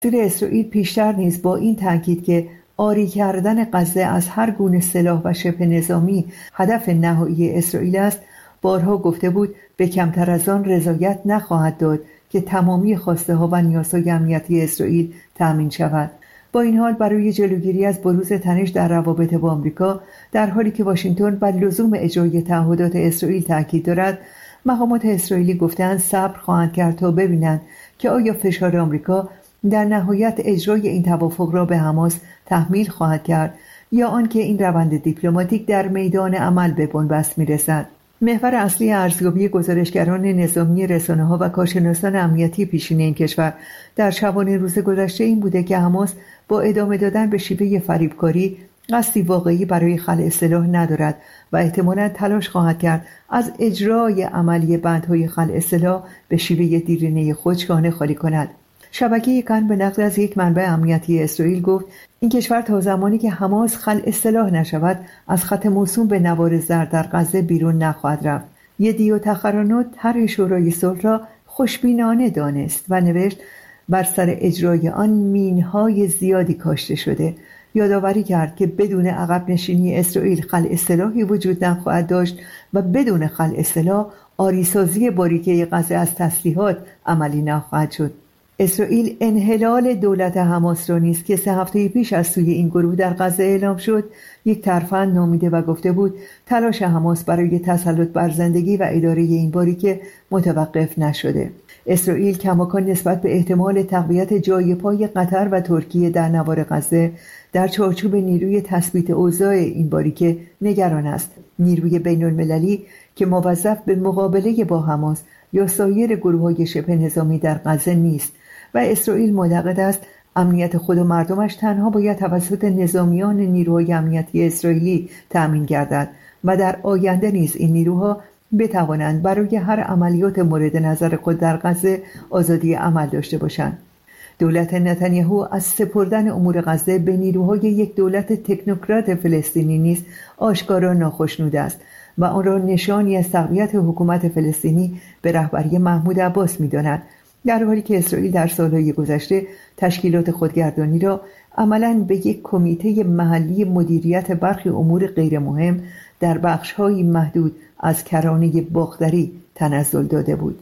وزیر اسرائیل پیشتر نیز با این تاکید که عاری کردن غزه از هر گونه سلاح و شبه نظامی هدف نهایی اسرائیل است، بارها گفته بود به کمتر از آن رضایت نخواهد داد که تمامی خواسته‌ها و نیازهای امنیتی اسرائیل تأمین شود. با این حال برای جلوگیری از بروز تنش در روابط با آمریکا، در حالی که واشنگتن بر لزوم اجرای تعهدات اسرائیل تاکید دارد، مقامات اسرائیلی گفتند صبر خواهند کرد تا ببینند که آیا فشار آمریکا در نهایت اجرای این توافق را به حماس تحمیل خواهد کرد یا آنکه این روند دیپلماتیک در میدان عمل به بنبست می‌رسد. محور اصلی ارزیابی گزارشگران نظامی، رسانه‌ها و کارشناسان امنیتی پیشین این کشور در شبانه روز گذشته این بوده که حماس با ادامه دادن به شیوه فریبکاری قصدی واقعی برای خلع سلاح ندارد و احتمالاً تلاش خواهد کرد از اجرای عملی بندهای خلع سلاح به شیوه دیرینه خود شانه خالی کند. شبکه کن به نقل از یک منبع امنیتی اسرائیل گفت این کشور تا زمانی که حماس خلع سلاح نشود از خط موسوم به نوار زرد در غزه بیرون نخواهد رفت. یدیو تخرانوت طرح شورای صلح را خوشبینانه دانست و نوشت بر سر اجرای آن مینهای زیادی کاشته شده. یادآوری کرد که بدون عقب نشینی اسرائیل خلع سلاحی وجود نخواهد داشت و بدون خلع سلاح آریسازی باریکه غزه از تسلیحات عملی نخواهد شد. اسرائیل انحلال دولت حماس را نیز که 3 هفته پیش از سوی این گروه در غزه اعلام شد یک ترفند نامیده و گفته بود تلاش حماس برای تسلط بر زندگی و اداره این باریکه متوقف نشده. اسرائیل کماکان نسبت به احتمال تقویت جای پای قطر و ترکیه در نوار غزه در چارچوب نیروی تثبیت اوضاع این باریکه نگران است. نیروی بین المللی که موظف به مقابله با حماس یا سایر گروه‌های شبه نظامی در غزه نیست و اسرائیل معتقد است امنیت خود و مردمش تنها باید توسط نظامیان نیروهای امنیتی اسرائیلی تأمین گردد و در آینده نیز این نیروها بتوانند برای هر عملیات مورد نظر خود در غزه آزادی عمل داشته باشند. دولت نتانیاهو از سپردن امور غزه به نیروهای یک دولت تکنوکرات فلسطینی نیز آشکارا ناخشنود است و آن را نشانی از تقویت حکومت فلسطینی به رهبری محمود عباس می‌داند، در حالی که اسرائیل در سالهای گذشته تشکیلات خودگردانی را عملاً به یک کمیته محلی مدیریت برخی امور غیر مهم در بخش‌های محدود از کرانه باختری تنزل داده بود.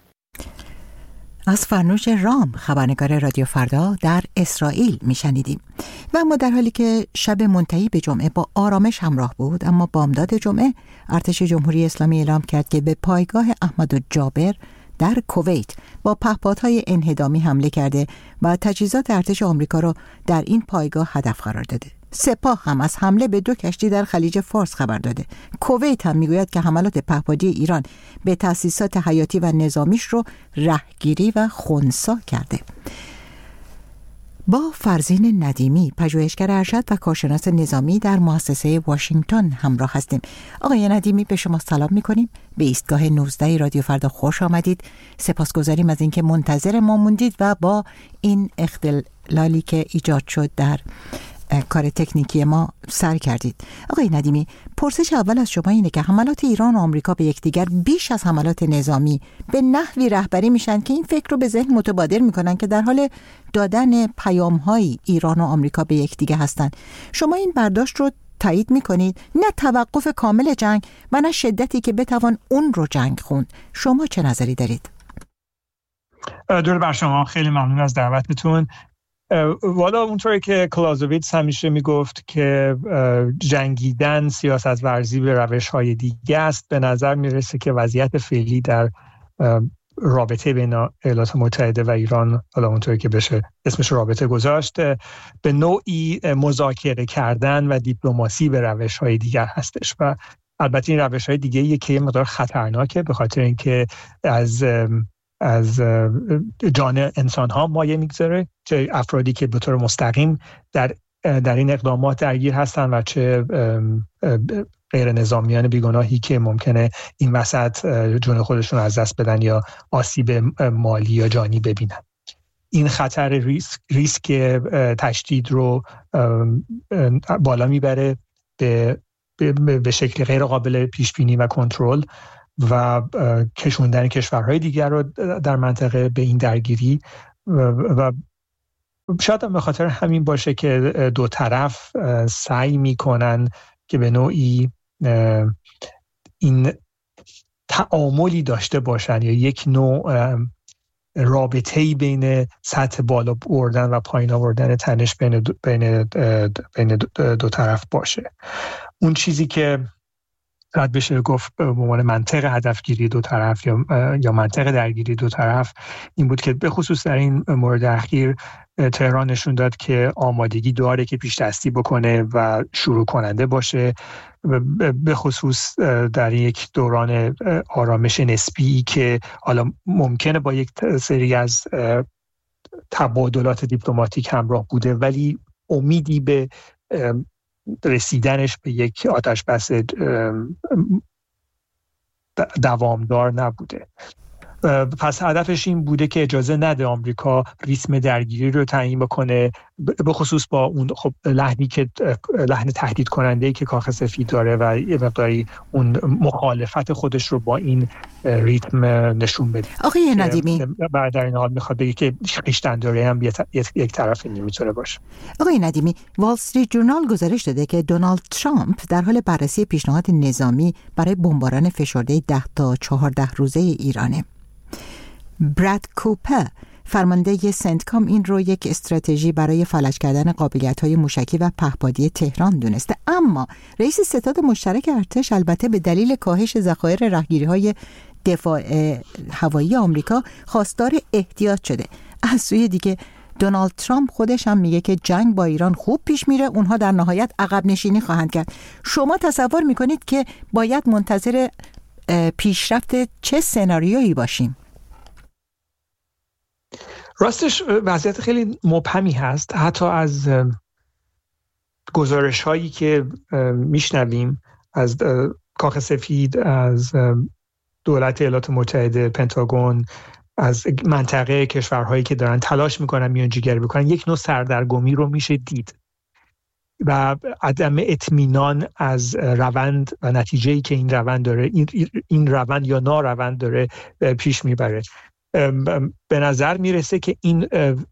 از فرنوش رام، خبرنگار رادیو فردا در اسرائیل میشنیدیم. و اما در حالی که شب منتهی به جمعه با آرامش همراه بود، اما بامداد جمعه ارتش جمهوری اسلامی اعلام کرد که به پایگاه احمدالجابر در کویت با پهپادهای انهدامی حمله کرده و تجهیزات ارتش آمریکا را در این پایگاه هدف قرار داده. سپاه هم از حمله به 2 کشتی در خلیج فارس خبر داده. کویت هم میگوید که حملات پهپادی ایران به تأسیسات حیاتی و نظامیش رو رهگیری و خنثی کرده. با فرزین ندیمی، پژوهشگر ارشد و کارشناس نظامی در مؤسسه واشنگتن همراه هستیم. آقای ندیمی، به شما سلام می‌کنیم. به ایستگاه 19 رادیو فردا خوش آمدید. سپاسگزاریم از اینکه منتظر ما موندید و با این اختلالی که ایجاد شد در کار تکنیکی ما سر کردید. آقای ندیمی، پرسش اول از شما اینه که حملات ایران و آمریکا به یکدیگر بیش از حملات نظامی به نحوی رهبری میشن که این فکر رو به ذهن متبادر میکنن که در حال دادن پیام‌های ایران و آمریکا به یکدیگر هستند. شما این برداشت رو تایید میکنید؟ نه توقف کامل جنگ و نه شدتی که بتوان اون رو جنگ خوند. شما چه نظری دارید؟ درود بر شما، خیلی ممنون از دعوتتون. والا اونطوری که کلازوویتس همیشه میگفت که جنگیدن سیاست ورزی به روش‌های دیگه است، به نظر میرسه که وضعیت فعلی در رابطه بین ایالات متحده و ایران، حالا اونطوری که بشه اسمش رابطه گذاشت، به نوعی مذاکره کردن و دیپلماسی به روش‌های دیگر هستش و البته این روش‌های دیگه یکی مقدار خطرناکه به خاطر اینکه از جان انسان ها مایه میگذاره، چه افرادی که به طور مستقیم در این اقدامات درگیر هستن و چه غیر نظامیان بیگناهی که ممکنه این وسط جون خودشون از دست بدن یا آسیب مالی یا جانی ببینن. این خطر ریسک تشدید رو بالا میبره به شکل غیر قابل پیش بینی و کنترل و کشوندن کشورهای دیگر رو در منطقه به این درگیری و شاید به خاطر همین باشه که دو طرف سعی میکنن که به نوعی این تعاملی داشته باشن یا یک نوع رابطه‌ای بین سطح بالا بردن و پایین آوردن تنش بین دو طرف باشه. اون چیزی که شاید بشه گفت به عنوان منطق هدفگیری دو طرف یا منطق درگیری دو طرف این بود که به خصوص در این مورد اخیر تهران نشون داد که آمادگی داره که پیش دستی بکنه و شروع کننده باشه، به خصوص در یک دوران آرامش نسبی که حالا ممکنه با یک سری از تبادلات دیپلماتیک همراه بوده، ولی امیدی به رسیدنش به یک آتش بس دوامدار نبوده. پس هدفش این بوده که اجازه نده آمریکا ریتم درگیری رو تعیین بکنه، به خصوص با اون لحن تهدید کننده‌ای که کاخ سفید داره و یه مقداری اون مخالفت خودش رو با این ریتم نشون بده. آقای ندیمی بعد در این حال میخواد بگه که خویشتن‌داری هم یک طرف نمیتونه باشه. آقای ندیمی، وال استریت جورنال گزارش داده که دونالد ترامپ در حال بررسی پیشنهاد نظامی برای بمباران فشرده 10 تا 14 روزه ایرانه. براد کوپر فرمانده سنتکام این رو یک استراتژی برای فلج کردن قابلیت‌های موشکی و پهپادی تهران دونسته، اما رئیس ستاد مشترک ارتش البته به دلیل کاهش ذخایر راهگیری‌های دفاع هوایی آمریکا خواستار احتیاط شده. از سوی دیگه دونالد ترامپ خودش هم میگه که جنگ با ایران خوب پیش میره، اونها در نهایت عقب نشینی خواهند کرد. شما تصور میکنید که باید منتظر پیشرفت چه سناریویی باشیم؟ راستش وضعیت خیلی مبهمی هست. حتی از گزارش هایی که میشنویم از کاخ سفید، از دولت ایالات متحده، پنتاگون، از منطقه کشورهایی که دارن تلاش میکنن میانجیگری بکنن، یک نوع سردرگمی رو میشه دید و عدم اطمینان از روند و نتیجه‌ای که این روند داره، این روند یا ناروند داره پیش میبره. به نظر میرسه که این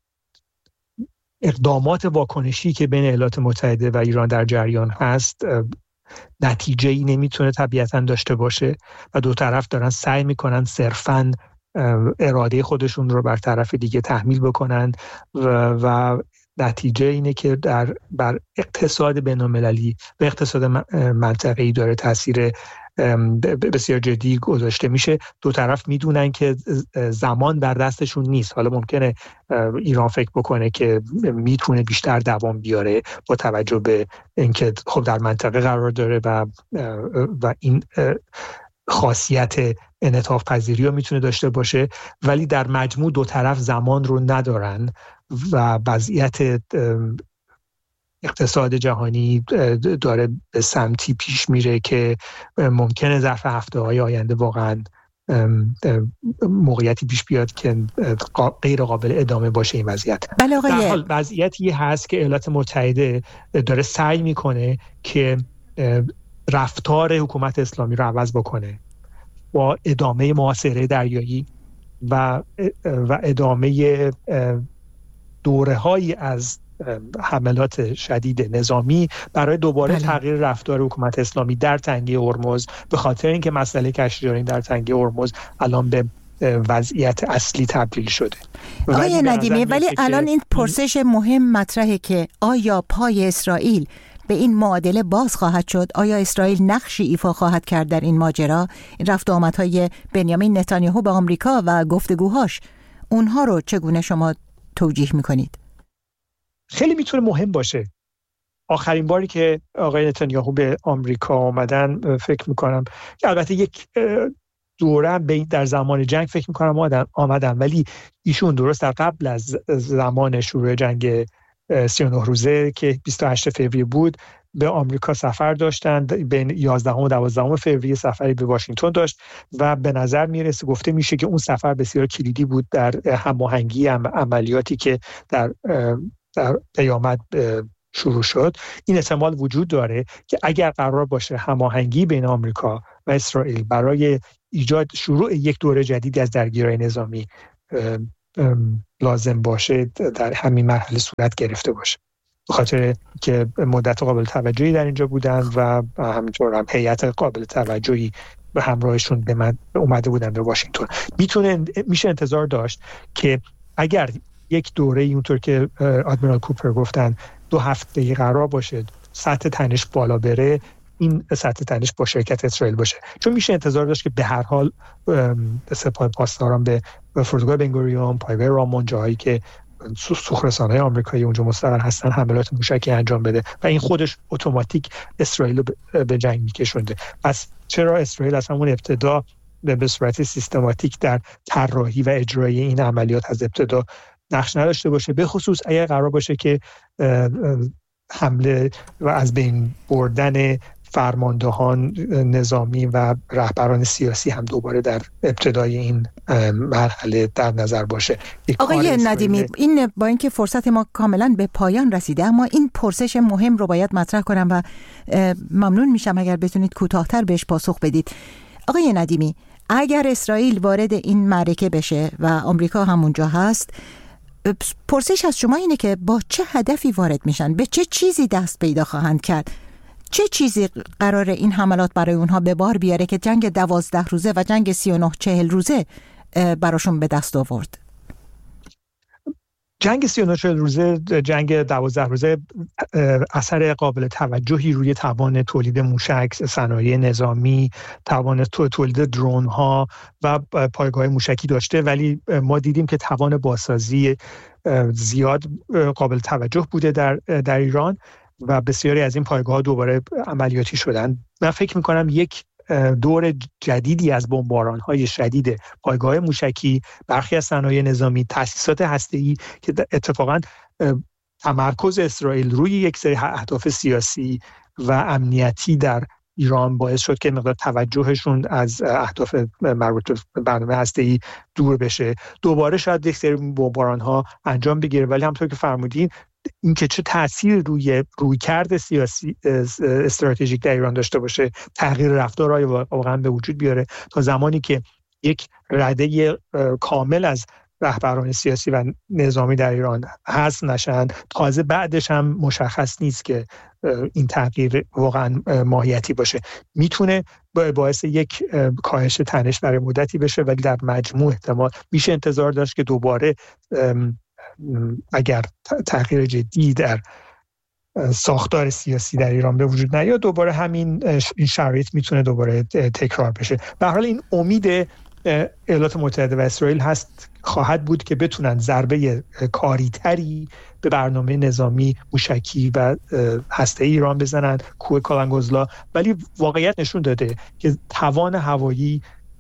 اقدامات واکنشی که بین ایالات متحده و ایران در جریان هست نتیجه‌ای نمیتونه طبیعتاً داشته باشه و دو طرف دارن سعی میکنن صرفاً اراده خودشون رو بر طرف دیگه تحمیل بکنن و نتیجه اینه که بر اقتصاد بین‌المللی و اقتصاد منطقه‌ای داره تاثیر بسیار جدی گذاشته میشه. دو طرف میدونن که زمان بر دستشون نیست. حالا ممکنه ایران فکر بکنه که میتونه بیشتر دوام بیاره با توجه به اینکه خب در منطقه قرار داره و این خاصیت انعطاف پذیری رو میتونه داشته باشه، ولی در مجموع دو طرف زمان رو ندارن و وضعیت اقتصاد جهانی داره به سمتی پیش میره که ممکنه ظرف هفته‌های آینده واقعا موقعیتی پیش بیاد که غیر قابل ادامه باشه این وضعیت. در حال وضعیتی هست که ایالات متحده داره سعی میکنه که رفتار حکومت اسلامی رو عوض بکنه با ادامه محاصره دریایی و ادامه دوره‌هایی از حملات شدید نظامی برای دوباره تغییر رفتار حکومت اسلامی در تنگه هرمز، به خاطر اینکه مسئله کشتیرانی در تنگه هرمز الان به وضعیت اصلی تبدیل شده. آقای ندیمی، ولی الان این پرسش مهم مطرحه که آیا پای اسرائیل به این معادله باز خواهد شد؟ آیا اسرائیل نقشی ایفا خواهد کرد در این ماجرا؟ این رفت و آمدهای بنیامین نتانیاهو به آمریکا و گفتگوهاش، اونها رو چگونه شما توجیه میکنید؟ خیلی میتونه مهم باشه. آخرین باری که آقای نتانیاهو به آمریکا آمدن فکر میکنم که البته یک دوره در زمان جنگ فکر میکنم آمدن، ولی ایشون درست در قبل از زمان شروع جنگ 39 روزه که 28 فوریه بود به آمریکا سفر داشتند. بین 11 و 12 فوریه سفری به واشنگتن داشت و به نظر میرسه، گفته میشه که اون سفر بسیار کلیدی بود در هماهنگی عملیاتی که در قیامت شروع شد. این احتمال وجود داره که اگر قرار باشه هماهنگی بین آمریکا و اسرائیل برای ایجاد شروع یک دوره جدید از درگیری نظامی لازم باشه در همین مرحله صورت گرفته باشه، به خاطر که مدت قابل توجهی در اینجا بودن و همینطور هم هیئت قابل توجهی به همراهشون به من اومده بودن به واشنگتن. میشه انتظار داشت که اگر یک دوره اونطور که آدمیرال کوپر گفتن 2 هفته قرار باشه سطح تنش بالا بره، این سطح تنش با شرکت اسرائیل باشه، چون میشه انتظار داشت که به هر حال سپاه پاسداران به فرودگاه بنگوریون، پایگاه رامون، جاهایی که سوخرسان‌های آمریکایی اونجا مستقر هستن، حملات موشکی انجام بده و این خودش اتوماتیک اسرائیل رو به جنگ میکشونده. پس چرا اسرائیل از همون ابتدا به صورت سیستماتیک در طراحی و اجرای این عملیات از ابتدا نقش نداشته باشه، به خصوص اگر قرار باشه که حمله و از بین بردن فرماندهان نظامی و رهبران سیاسی هم دوباره در ابتدای این مرحله در نظر باشه. آقای ندیمی، این با اینکه فرصت ما کاملا به پایان رسیده، اما این پرسش مهم رو باید مطرح کنم و ممنون میشم اگر بتونید کوتاه‌تر بهش پاسخ بدید. آقای ندیمی، اگر اسرائیل وارد این معرکه بشه و آمریکا همونجا هست، پرسش از شما اینه که با چه هدفی وارد میشن؟ به چه چیزی دست پیدا خواهند کرد؟ چه چیزی قراره این حملات برای اونها به بار بیاره که جنگ 12 روزه و جنگ 39-40 روزه براشون به دست آورد؟ جنگ 39-40 روزه، جنگ 12 روزه اثر قابل توجهی روی توان تولید موشک، صنایع نظامی، توان تولید درون ها و پایگاه موشکی داشته، ولی ما دیدیم که توان بازسازی زیاد قابل توجه بوده در ایران و بسیاری از این پایگاه ها دوباره عملیاتی شدن. من فکر میکنم یک دور جدیدی از بمباران‌های شدید پایگاه موشکی، برخی از صنایع نظامی، تأسیسات هسته‌ای که اتفاقاً تمرکز اسرائیل روی یک سری اهداف سیاسی و امنیتی در ایران باعث شد که مقدار توجهشون از اهداف مربوط به برنامه هسته‌ای دور بشه. دوباره شاید یک سری بمباران‌ها انجام بگیره، ولی همونطور که فرمودین این که چه تأثیر رویکرد سیاسی استراتژیک در ایران داشته باشه، تغییر رفتارهای واقعا به وجود بیاره، تا زمانی که یک رده کامل از رهبران سیاسی و نظامی در ایران حذف نشن، تازه بعدش هم مشخص نیست که این تغییر واقعا ماهیتی باشه. میتونه باعث یک کاهش تنش برای مدتی بشه، ولی در مجموع احتمال میشه انتظار داشت که دوباره اگر تغییر جدی در ساختار سیاسی در ایران به وجود نیاد، دوباره این شرایط میتونه دوباره تکرار بشه. به هر حال این امید ایالات متحده و اسرائیل خواهد بود که بتونن ضربه کاری‌تری به برنامه نظامی موشکی و هسته‌ای ایران بزنن، کوه کالنگوزلا، ولی واقعیت نشون داده که توان هوایی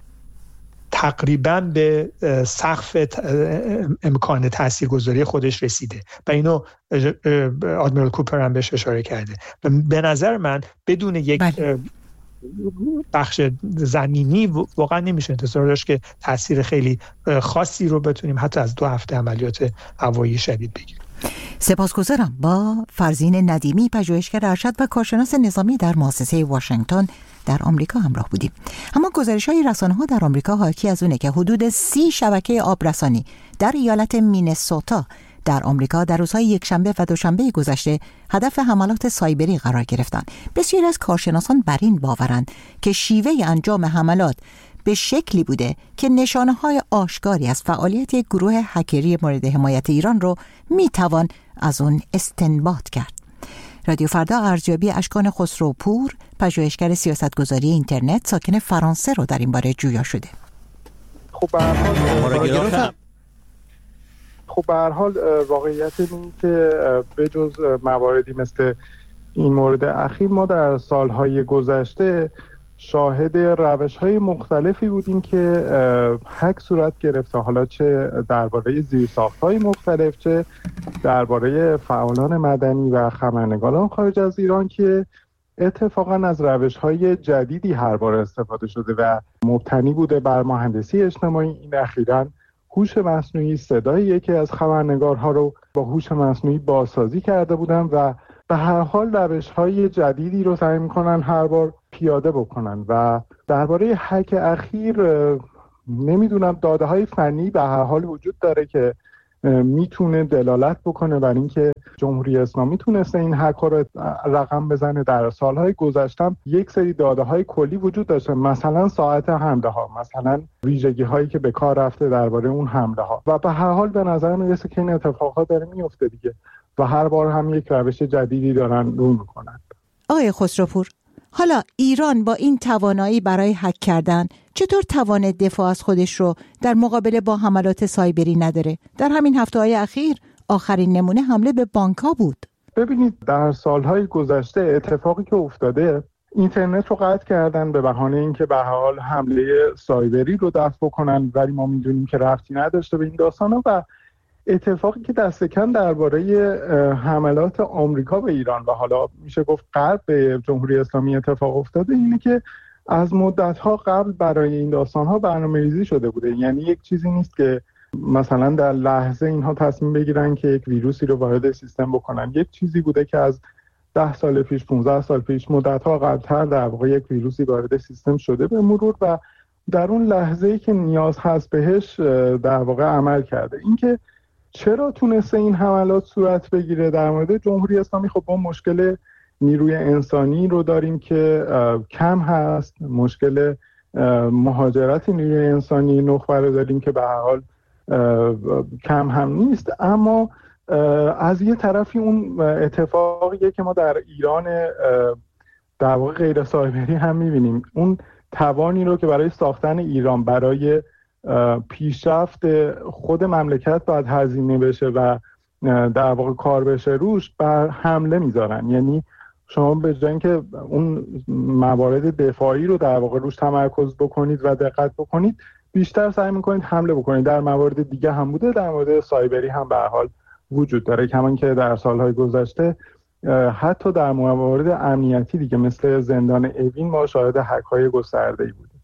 تقریباً به سقف امکان تاثیرگذاری خودش رسیده و اینو آدمیرال کوپر هم بهش اشاره کرده. به نظر من بدون یک بخش زمینی واقعا نمیشه انتظار داشت که تاثیر خیلی خاصی رو بتونیم حتی از 2 هفته عملیات هوایی شدید بگیریم. سپاسگزارم. با فرزین ندیمی، پژوهشگر ارشد و کارشناس نظامی در مؤسسه واشنگتن در آمریکا همراه بودیم. اما گزارش‌های رسانه‌ها در آمریکا حاکی از اونه که حدود 30 شبکه آبرسانی در ایالت مینسوتا در آمریکا در روزهای یکشنبه و دوشنبه گذشته هدف حملات سایبری قرار گرفتند. بسیاری از کارشناسان بر این باورند که شیوه انجام حملات به شکلی بوده که نشانه‌های آشکاری از فعالیت یک گروه هکری مورد حمایت ایران رو میتوان از اون استنباط کرد. رادیو فردا ارزیابی اشکان خسروپور، پژوهشگر سیاستگذاری اینترنت ساکن فرانسه رو در این باره جویا شده. خب به هر حال واقعیت این که به جز مواردی مثل این مورد اخیر ما در سالهای گذشته شاهد روش‌های مختلفی بودیم که هک صورت گرفته، حالا چه درباره زیرساخت‌های مختلف، چه درباره فعالان مدنی و خبرنگاران خارج از ایران که اتفاقاً از روش‌های جدیدی هر بار استفاده شده و مبتنی بوده بر مهندسی اجتماعی. این اخیراً هوش مصنوعی، صدای یکی از خبرنگارها رو با هوش مصنوعی بازسازی کرده بودن و به هر حال روش‌های جدیدی رو سعی می‌کنن هر بار پیاده بکنن. و درباره هک اخیر نمیدونم داده های فنی به هر حال وجود داره که میتونه دلالت بکنه بر اینکه جمهوری اسلامی تونسته این هک‌ها رو رقم بزنه. در سالهای گذشته یک سری داده های کلی وجود داشته، مثلا ساعت حمله ها، مثلا ویژگی هایی که به کار رفته درباره اون حمله ها، و به هر حال به نظر میرسه که این اتفاقات داره میفته دیگه و هر بار هم یک روش جدیدی دارن رو میکنن. آقای خسروپور، حالا ایران با این توانایی برای هک کردن چطور توان دفاع از خودش رو در مقابله با حملات سایبری نداره؟ در همین هفته‌های اخیر آخرین نمونه حمله به بانک‌ها بود. ببینید در سالهای گذشته اتفاقی که افتاده، اینترنت رو قطع کردن به بهانه اینکه به حال حمله سایبری رو دفع بکنن، ولی ما میدونیم که ربطی نداشته به این داستانا. و اتفاقی که دست کم درباره حملات آمریکا به ایران و حالا میشه گفت غرب به جمهوری اسلامی اتفاق افتاده اینه که از مدت‌ها قبل برای این داستان‌ها برنامه‌ریزی شده بوده. یعنی یک چیزی نیست که مثلا در لحظه اینها تصمیم بگیرن که یک ویروسی رو وارد سیستم بکنن. یک چیزی بوده که از 10 سال پیش، 15 سال پیش، مدت‌ها قبل‌تر در واقع یک ویروسی وارد سیستم شده به مرور و در اون لحظه‌ای که نیاز هست بهش در واقع عمل کرده. اینکه چرا تونسته این حملات صورت بگیره در مورد جمهوری اسلامی، خب ما مشکل نیروی انسانی رو داریم که کم هست، مشکل مهاجرت نیروی انسانی نخبه رو داریم که به هر حال کم هم نیست. اما از یه طرفی اون اتفاقیه که ما در ایران در واقع غیر سایبری هم می‌بینیم، اون توانی رو که برای ساختن ایران، برای پیشرفت خود مملکت باید هزینه بشه و در واقع کار بشه روش، بر حمله میذارن. یعنی شما به جای اینکه اون موارد دفاعی رو در واقع روش تمرکز بکنید و دقت بکنید، بیشتر سعی میکنید حمله بکنید. در موارد دیگه هم بوده، در مورد سایبری هم به هر حال وجود داره، کمان که در سالهای گذشته حتی در موارد امنیتی دیگه مثل زندان اوین ما شاهد هک‌های گسترده‌ای بودیم.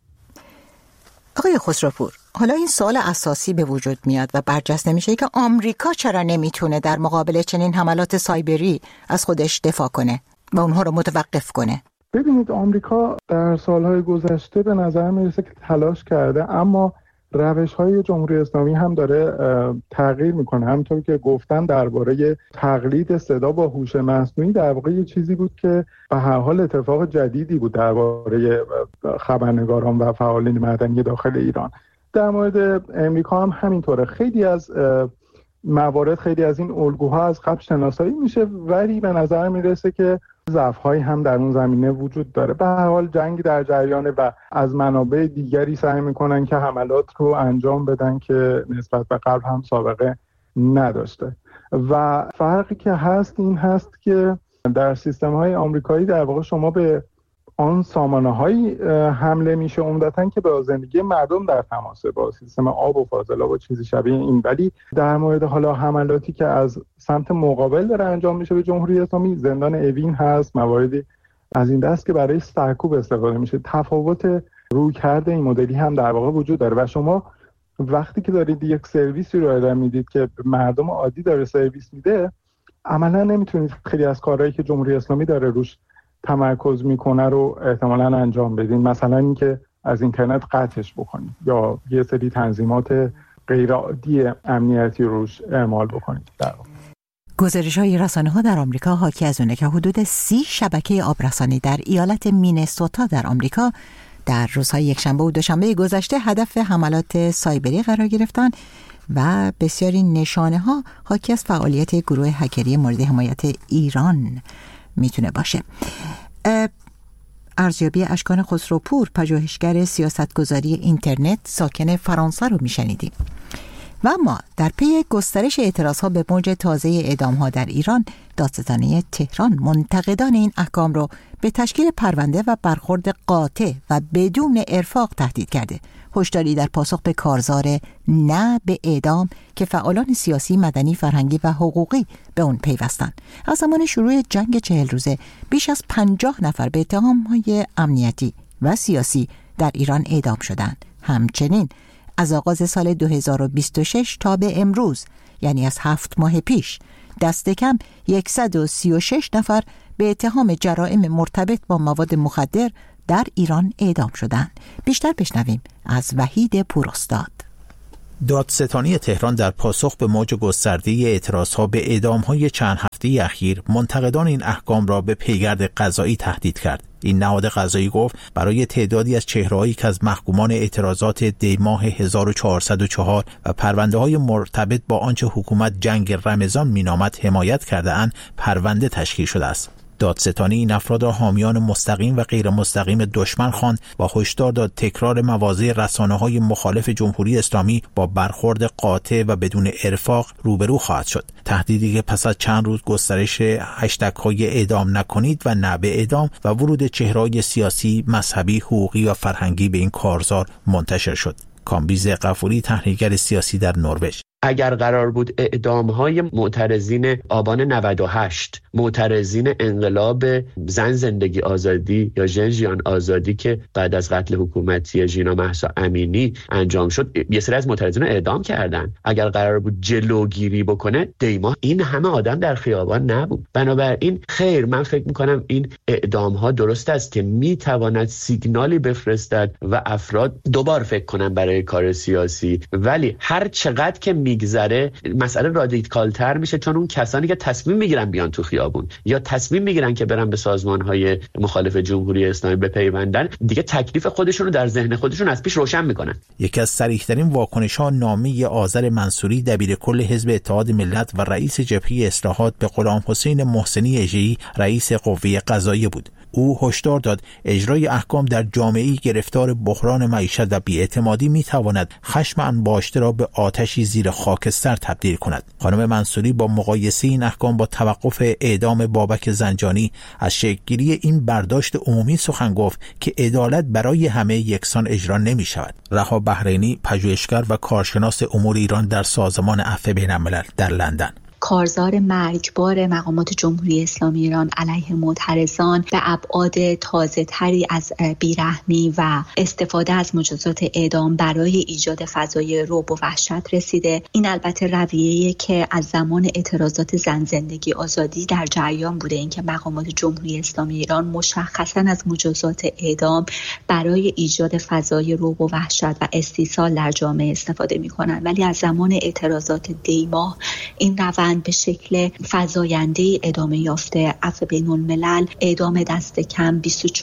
آقای خسروپور، حالا این سوال اساسی به وجود میاد و برجسته میشه که آمریکا چرا نمیتونه در مقابل چنین حملات سایبری از خودش دفاع کنه و اونها رو متوقف کنه؟ ببینید آمریکا در سالهای گذشته به نظر میرسه که تلاش کرده، اما روش‌های جمهوری اسلامی هم داره تغییر میکنه. همونطور که گفتم درباره تقلید صدا با هوش مصنوعی، در واقع یه چیزی بود که به هر حال اتفاق جدیدی بود درباره خبرنگاران و فعالین مدنی داخل ایران. در مورد امریکا هم همینطوره. خیلی از موارد، خیلی از این الگوها از قبل شناسایی میشه، ولی به نظر میرسه که ضعف‌هایی هم در اون زمینه وجود داره. به هر حال جنگ در جریانه و از منابع دیگری سعی میکنن که حملات رو انجام بدن که نسبت به قبل هم سابقه نداشته. و فرقی که هست این هست که در سیستم‌های آمریکایی در واقع شما به آن سامانه‌هایی حمله میشه عمدتاً که با زندگی مردم در تماسه، با سیستم آب و فاضلاب و چیزی شبیه این. ولی در مورد حالا حملاتی که از سمت مقابل داره انجام میشه به جمهوری اسلامی، زندان اوین هست، مواردی از این دست که برای سرکوب استفاده میشه. تفاوت رویکرد این مدلی هم در واقع وجود داره و شما وقتی که دارید یک سرویسی رو ارائه میدید که مردم عادی داره سرویس میده، عملا نمیتونید خیلی از کارهایی که جمهوری اسلامی داره روش تمرکز میکنه رو احتمالاً انجام بدین. مثلا اینکه از اینترنت قطعش بکنید یا یه سری تنظیمات غیر عادی امنیتی روش اعمال بکنید. گزارش‌های رسانه‌ها در آمریکا حاکی از اونه که حدود 30 شبکه آبرسانی در ایالت مینسوتا در آمریکا در روزهای یکشنبه و دوشنبه گذشته هدف حملات سایبری قرار گرفتند و بسیاری نشانه‌ها حاکی از فعالیت گروه هکری مورد حمایت ایران میتونه باشه. ارزیابی اشکان خسروپور، پژوهشگر سیاستگذاری اینترنت ساکن فرانسه رو میشنیدیم. و اما در پی گسترش اعتراضها به موج تازه اعدام‌ها در ایران، دادستانی تهران منتقدان این احکام رو به تشکیل پرونده و برخورد قاطع و بدون ارفاق تهدید کرده. هشداری در پاسخ به کارزار نه به اعدام که فعالان سیاسی، مدنی، فرهنگی و حقوقی به اون پیوستن. از زمان شروع جنگ 40 روزه بیش از 50 نفر به اتهام‌های امنیتی و سیاسی در ایران اعدام شدند. همچنین از آغاز سال 2026 تا به امروز، یعنی از 7 ماه پیش، دست کم 136 نفر به اتهام جرائم مرتبط با مواد مخدر در ایران اعدام شدند. بیشتر بشنویم از وحید پوراستاد. دادستانی تهران در پاسخ به موج گسترده اعتراضها به اعدام‌های چند هفته اخیر منتقدان این احکام را به پیگرد قضایی تهدید کرد. این نهاد قضایی گفت برای تعدادی از چهره‌هایی که از محکومان اعتراضات دیماه 1404 و پرونده‌های مرتبط با آنچه حکومت جنگ رمضان مینامد حمایت کرده‌اند پرونده تشکیل شده است. دادستانی این افراد را حامیان مستقیم و غیر مستقیم دشمن خواند و هشدار داد تکرار مواضع رسانه‌های مخالف جمهوری اسلامی با برخورد قاطع و بدون ارفاق روبرو خواهد شد. تهدیدی که پس از چند روز گسترش هشتگ‌های اعدام نکنید و نه به اعدام و ورود چهره‌های سیاسی، مذهبی، حقوقی و فرهنگی به این کارزار منتشر شد. کامبیز غفوری، تحلیلگر سیاسی در نروژ: اگر قرار بود اعدام‌های معترضین آبان 98، معترضین انقلاب زن زندگی آزادی یا ژن آزادی که بعد از قتل حکومتی ژینا مهسا امینی انجام شد، یه سری از معترضین رو اعدام کردن. اگر قرار بود جلوگیری بکنه، دیما این همه آدم در خیابان نبود. بنابراین خیر، من فکر می‌کنم این اعدام‌ها درست است که می‌تواند سیگنالی بفرستد و افراد دوبار فکر کنن برای کار سیاسی، ولی هر چقدر که میگذره مسئله رادیکال‌تر میشه، چون اون کسانی که تصمیم میگیرن بیان تو خیابون یا تصمیم میگیرن که برن به سازمان‌های مخالف جمهوری اسلامی بپیوندن، دیگه تکلیف خودشون رو در ذهن خودشون از پیش روشن میکنن. یکی از صریح‌ترین واکنش‌ها نامه آذر منصوری، دبیرکل حزب اتحاد ملت و رئیس جبهه اصلاحات، به غلام حسین محسنی اژه‌ای، رئیس قوه قضاییه بود. او هشدار داد اجرای احکام در جامعه‌ای گرفتار بحران معیشت و بی‌اعتمادی می‌تواند خشم انباشته را به آتشی زیر خاکستر تبدیل کند. خانم منصوری با مقایسه این احکام با توقف اعدام بابک زنجانی از شکل‌گیری این برداشت عمومی سخن گفت که عدالت برای همه یکسان اجرا نمی‌شود. رها بحرینی، پژوهشگر و کارشناس امور ایران در سازمان عفو بین‌الملل در لندن: کارزار مرگبار مقامات جمهوری اسلامی ایران علیه معترضان به ابعاد تازه‌تری از بیرحمی و استفاده از مجازات اعدام برای ایجاد فضای رعب و وحشت رسیده. این البته رویه‌ای که از زمان اعتراضات زن زندگی آزادی در جریان بوده، اینکه مقامات جمهوری اسلامی ایران مشخصاً از مجازات اعدام برای ایجاد فضای رعب و وحشت و استیصال در جامعه استفاده می‌کنند، ولی از زمان اعتراضات دیماه این روند به شکل فزاینده ادامه یافته. عفو بین‌الملل اعدام دست کم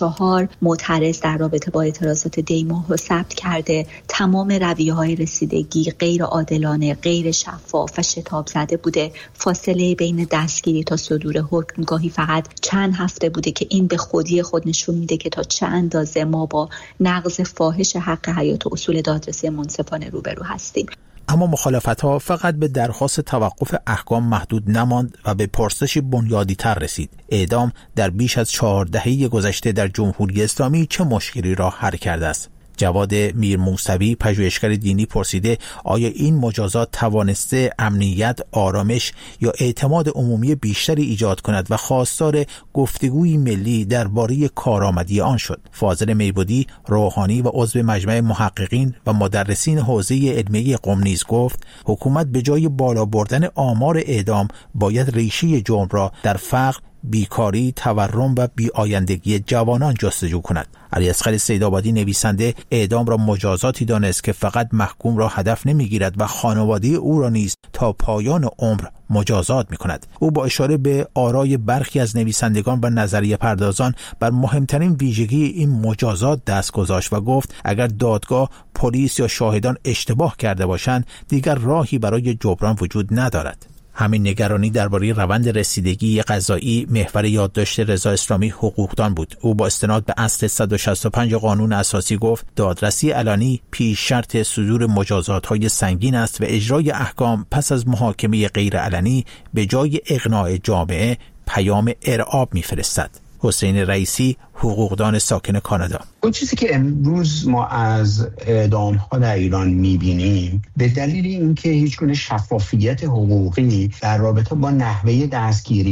24 معترض در رابطه با اعتراضات دیماه رو ثبت کرده. تمام رویه‌های رسیدگی غیر عادلانه، غیر شفاف و شتاب زده بوده. فاصله بین دستگیری تا صدور حکم گاهی فقط چند هفته بوده که این به خودی خود نشون میده که تا چه اندازه ما با نقض فاحش حق حیات و اصول دادرسی منصفانه روبرو هستیم. اما مخالفت‌ها فقط به درخواست توقف احکام محدود نماند و به پرسشی بنیادی‌تر رسید: اعدام در بیش از 4 دهه گذشته در جمهوری اسلامی چه مشکلی را حل کرده است؟ جواد میرموسوی، پژوهشگر دینی، پرسیده آیا این مجازات توانسته امنیت، آرامش یا اعتماد عمومی بیشتری ایجاد کند و خواستار گفتگوی ملی درباره کارآمدی آن شد. فاضل میبودی، روحانی و عضو مجمع محققین و مدرسین حوزه علمیه قم نیز گفت حکومت به جای بالا بردن آمار اعدام باید ریشه جرم را در فقر، بیکاری، تورم و بی‌آیندگی جوانان جستجو کند. علیاصغر سیدآبادی، نویسنده، اعدام را مجازاتی دانست که فقط محکوم را هدف نمیگیرد و خانواده او را نیز تا پایان عمر مجازات می‌کند. او با اشاره به آرای برخی از نویسندگان و نظریه پردازان بر مهمترین ویژگی این مجازات دست گذاشت و گفت اگر دادگاه، پلیس یا شاهدان اشتباه کرده باشند دیگر راهی برای جبران وجود ندارد. همین نگرانی درباره روند رسیدگی قضایی محور یادداشت رضا اسلامی حقوقدان بود. او با استناد به اصل 165 قانون اساسی گفت دادرسی علنی پیش شرط صدور مجازات‌های سنگین است و اجرای احکام پس از محاکمه غیر علنی به جای اقناع جامعه پیام ارعاب می‌فرستد. حسین رئیسی، حقوقدان ساکن کانادا: اون چیزی که امروز ما از اعدام‌ها در ایران می‌بینیم به دلیل اینکه هیچ گونه شفافیت حقوقی در رابطه با نحوه دستگیری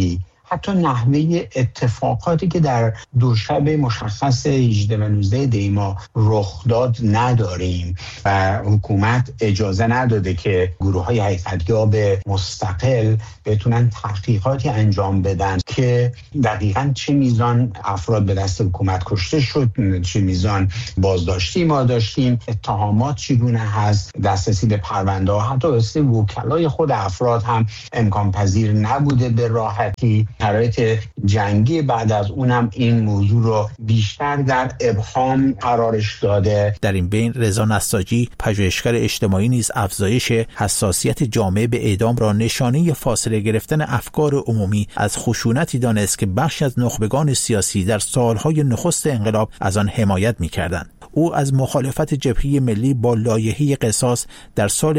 حتی نحوه اتفاقاتی که در دو شب مشخص 18 و 19 دی ماه رخ داد نداریم و حکومت اجازه نداده که گروه‌های حقیقت‌یاب مستقل بتونن تحقیقاتی انجام بدن که دقیقاً چه میزان افراد به دست حکومت کشته شد، چه میزان بازداشتی ما داشتیم، اتهامات چگونه هست، دسترسی به پرونده ها، حتی اسم وکلای خود افراد هم امکان پذیر نبوده به راحتی. شرایط جنگی بعد از اونم این موضوع رو بیشتر در ابهام قرارش داده. در این بین رضا نساجی پژوهشگر اجتماعی نیز افزایش حساسیت جامعه به اعدام را نشانه فاصله گرفتن افکار عمومی از خشونتی دانست که بخشی از نخبگان سیاسی در سالهای نخست انقلاب از آن حمایت می‌کردند. او از مخالفت جبهه ملی با لایحه قصاص در سال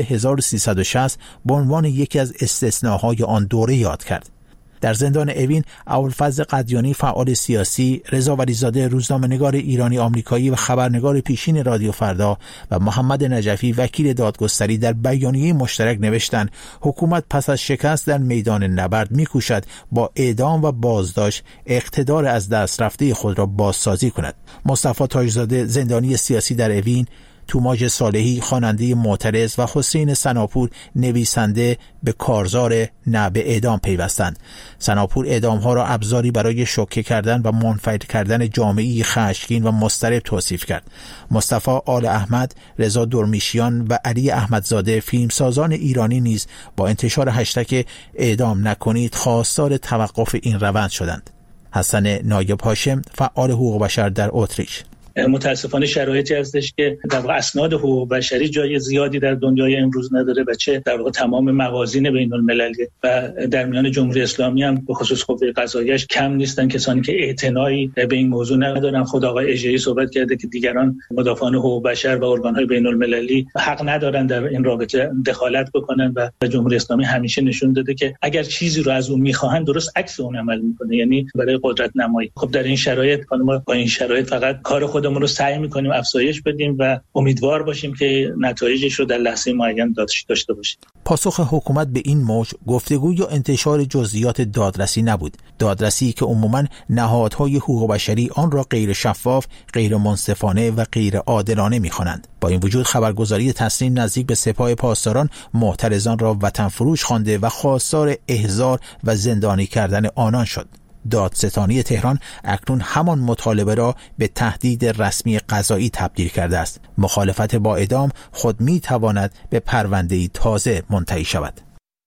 1360 به عنوان یکی از استثناهای آن دوره یاد کرد. در زندان اوین، ابوالفضل قدیانی فعال سیاسی، رضا ولیزاده روزنامه‌نگار ایرانی آمریکایی و خبرنگار پیشین رادیو فردا و محمد نجفی وکیل دادگستری در بیانیه مشترک نوشتند حکومت پس از شکست در میدان نبرد می‌کوشد با اعدام و بازداشت اقتدار از دست رفته خود را بازسازی کند. مصطفی تاجزاده زندانی سیاسی در اوین، توماج صالحی خواننده معترض و حسین سناپور نویسنده به کارزار نه به اعدام پیوستند. سناپور اعدام‌ها را ابزاری برای شوکه کردن و منفعل کردن جامعه‌ای خشمگین و مضطرب توصیف کرد. مصطفی آل احمد، رضا درمیشیان و علی احمدزاده فیلمسازان ایرانی نیز با انتشار هشتگ اعدام نکنید خواستار توقف این روند شدند. حسن نایب هاشم فعال حقوق بشر در اتریش: متاسفانه شرایطی هستش که در واقع اسناد حقوق بشری جای زیادی در دنیای امروز نداره و چه در واقع تمام موازین بین المللی و در میان جمهوری اسلامی هم به خصوص قوه قضاییش کم نیستن کسانی که اعتنایی به این موضوع ندارن. خود آقای اژه‌ای صحبت کرده که دیگران مدافعان حقوق بشر و ارگان‌های بین المللی حق ندارن در این رابطه دخالت بکنن و جمهوری اسلامی همیشه نشون داده که اگر چیزی رو از اون می‌خواهن درست عکس اون عمل می‌کنه، یعنی برای قدرت نمایی. خب در این شرایط ما با این شرایط فقط کار خودمون رو سعی می‌کنیم افزایش بدیم و امیدوار باشیم که نتایجش رو در لحظه معین داشته باشیم. پاسخ حکومت به این موج گفتگو یا انتشار جزئیات دادرسی نبود. دادرسی که عموماً نهادهای حقوق بشری آن را غیر شفاف، غیر منصفانه و غیر عادلانه می‌خوانند. با این وجود خبرگزاری تسنیم نزدیک به سپاه پاسداران معترضان را وطن فروش خوانده و خواستار احضار و زندانی کردن آنان شد. دادستانی تهران اکنون همان مطالبه را به تهدید رسمی قضایی تبدیل کرده است. مخالفت با اعدام خود می تواند به پرونده‌ای تازه منتهی شود.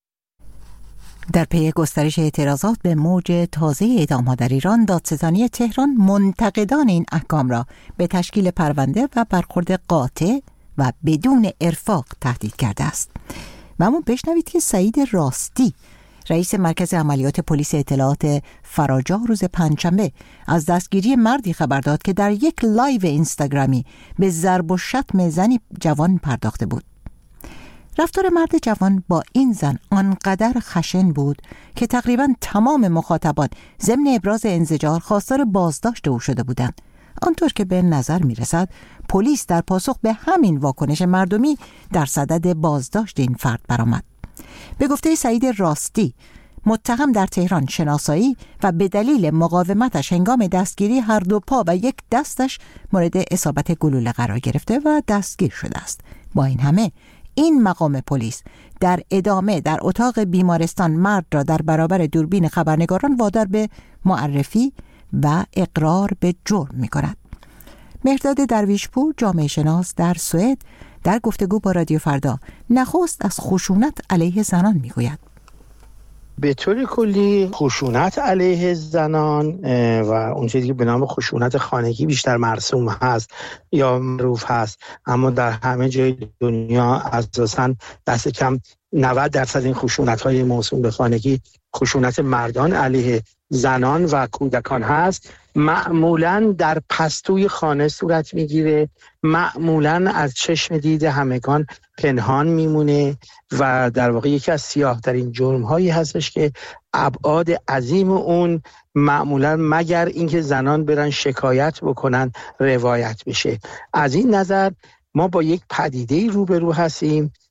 در پی گسترش اعتراضات به موج تازه اعدام‌ها در ایران، دادستانی تهران منتقدان این احکام را به تشکیل پرونده و برخورد قاطع و بدون ارفاق تهدید کرده است. و اما بشنوید که سعید راستی، رئیس مرکز عملیات پلیس اطلاعات فراجاه، روز پنجشنبه از دستگیری مردی خبر داد که در یک لایو اینستاگرامی به ضرب و شتم زنی جوان پرداخته بود. رفتار مرد جوان با این زن آنقدر خشن بود که تقریباً تمام مخاطبان ضمن ابراز انزجار خواستار بازداشت او شده بودند. آنطور که به نظر می رسد پلیس در پاسخ به همین واکنش مردمی در صدد بازداشت این فرد برآمد. به گفته سعید راستی، متهم در تهران شناسایی و به دلیل مقاومتش هنگام دستگیری هر دو پا و یک دستش مورد اصابت گلوله قرار گرفته و دستگیر شده است. با این همه این مقام پلیس در ادامه در اتاق بیمارستان مرد را در برابر دوربین خبرنگاران وادار به معرفی و اقرار به جرم می کند. مهرداد درویشپور، جامعه شناس در سوئد، در گفتگو با رادیو فردا نخست از خشونت علیه زنان میگوید. به طور کلی خشونت علیه زنان و اون چیزی که به نام خشونت خانگی بیشتر مرسوم هست یا معروف هست، اما در همه جای دنیا اساساً دست کم 90% این خشونت‌های موسوم به خانگی خشونت مردان علیه زنان و کودکان هست. معمولاً در پستوی خانه صورت میگیره، معمولاً از چشم دید همگان پنهان میمونه و در واقع یکی از سیاه‌ترین جرم‌هایی هستش که ابعاد عظیم اون معمولاً مگر اینکه زنان برن شکایت بکنن روایت بشه. از این نظر ما با یک پدیده‌ای روبرو هستیم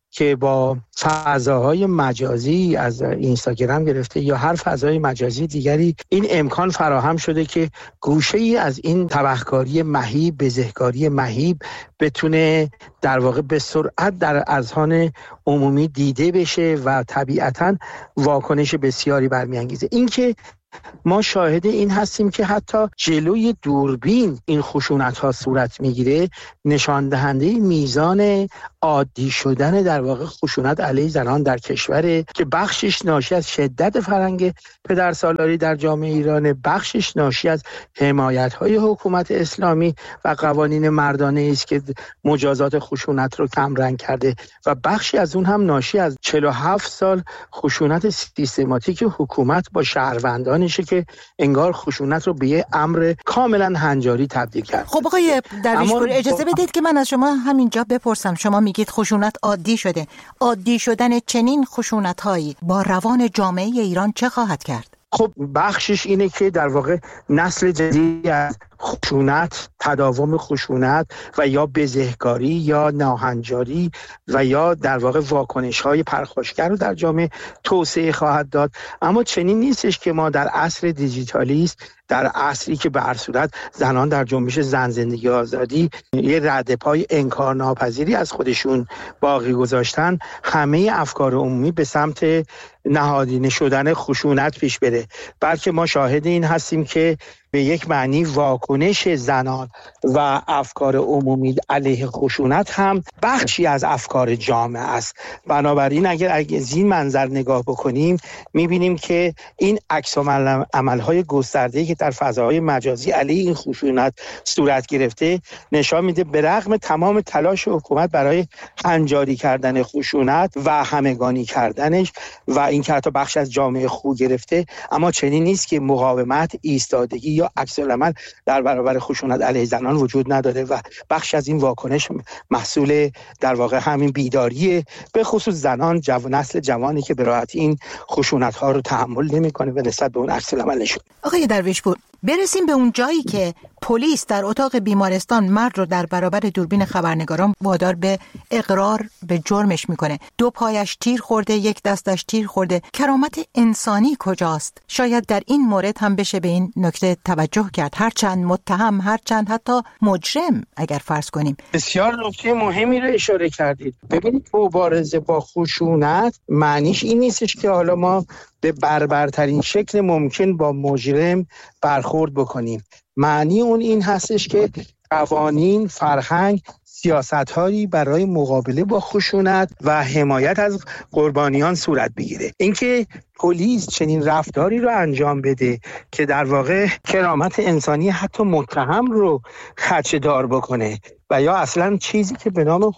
که با فضاهای مجازی از اینستاگرام گرفته یا هر فضای مجازی دیگری این امکان فراهم شده که گوشه‌ای از این تبهکاری مهیب، بزهکاری مهیب بتونه در واقع به سرعت در اذهان عمومی دیده بشه و طبیعتاً واکنش بسیاری برمیانگیزه. این که ما شاهد این هستیم که حتی جلوی دوربین این خشونت ها صورت میگیره، نشان دهنده میزان عادی شدن در واقع خشونت علیه زنان در کشوره که بخشش ناشی از شدت فرهنگ پدرسالاری در جامعه ایران، بخشش ناشی از حمایت های حکومت اسلامی و قوانین مردانه است که مجازات خشونت رو کم رنگ کرده و بخشی از اون هم ناشی از 47 سال خشونت سیستماتیک حکومت با شهروندانشه که انگار خشونت رو به یه امر کاملا هنجاری تبدیل کرد. خب آقای درویشپور اجازه بدید که من از شما همینجا بپرسم. شما میگید خشونت عادی شده. عادی شدن چنین خشونت‌هایی با روان جامعه ایران چه خواهد کرد؟ خب بخشش اینه که در واقع نسل جدیدی از خشونت، تداوم خشونت و یا بزهکاری یا ناهنجاری و یا در واقع واکنش‌های پرخاشگر رو در جامعه توسعه خواهد داد. اما چنین نیستش که ما در عصر دیجیتالیست، در عصری که به هر صورت زنان در جنبش زن زندگی آزادی یه ردپای انکارناپذیری از خودشون باقی گذاشتن، همه افکار عمومی به سمت نهادینه شدن خشونت پیش بره، بلکه ما شاهد این هستیم که به یک معنی واکنش زنان و افکار عمومی علیه خشونت هم بخشی از افکار جامعه است. بنابراین اگر از این منظر نگاه بکنیم میبینیم که این عکس‌العمل‌های گسترده‌ای که در فضاهای مجازی علیه این خشونت صورت گرفته نشان میده به رغم تمام تلاش حکومت برای هنجاری کردن خشونت و همگانی کردنش و این که حتی بخش از جامعه خو گرفته، اما چنین نیست که مقاومت، ایستادگی یا عکس العمل در برابر خشونت علیه زنان وجود نداره و بخش از این واکنش محصول در واقع همین بیداریه، به خصوص زنان نسل جوانی که به راحتی این خشونت ها رو تحمل نمیکنه و نسبت به اون عکس العمل نشون. آقای درویشپور برسیم به اون جایی که پلیس در اتاق بیمارستان مرد رو در برابر دوربین خبرنگاران وادار به اقرار به جرمش میکنه. 2 پایش تیر خورده، 1 دستش تیر خورده. کرامت انسانی کجاست؟ شاید در این مورد هم بشه به این نکته توجه کرد، هرچند متهم، هرچند حتی مجرم اگر فرض کنیم. بسیار نکته مهمی رو اشاره کردید. ببینید مبارزه با خشونت معنیش این نیستش که حالا ما به بربرترین شکل ممکن با مجرم برخورد بکنیم. معنی اون این هستش که قوانین، فرهنگ، سیاست‌هایی برای مقابله با خشونت و حمایت از قربانیان صورت بگیره. اینکه پلیس چنین رفتاری رو انجام بده که در واقع کرامت انسانی حتی متهم رو خدشه‌دار بکنه و یا اصلا چیزی که به نام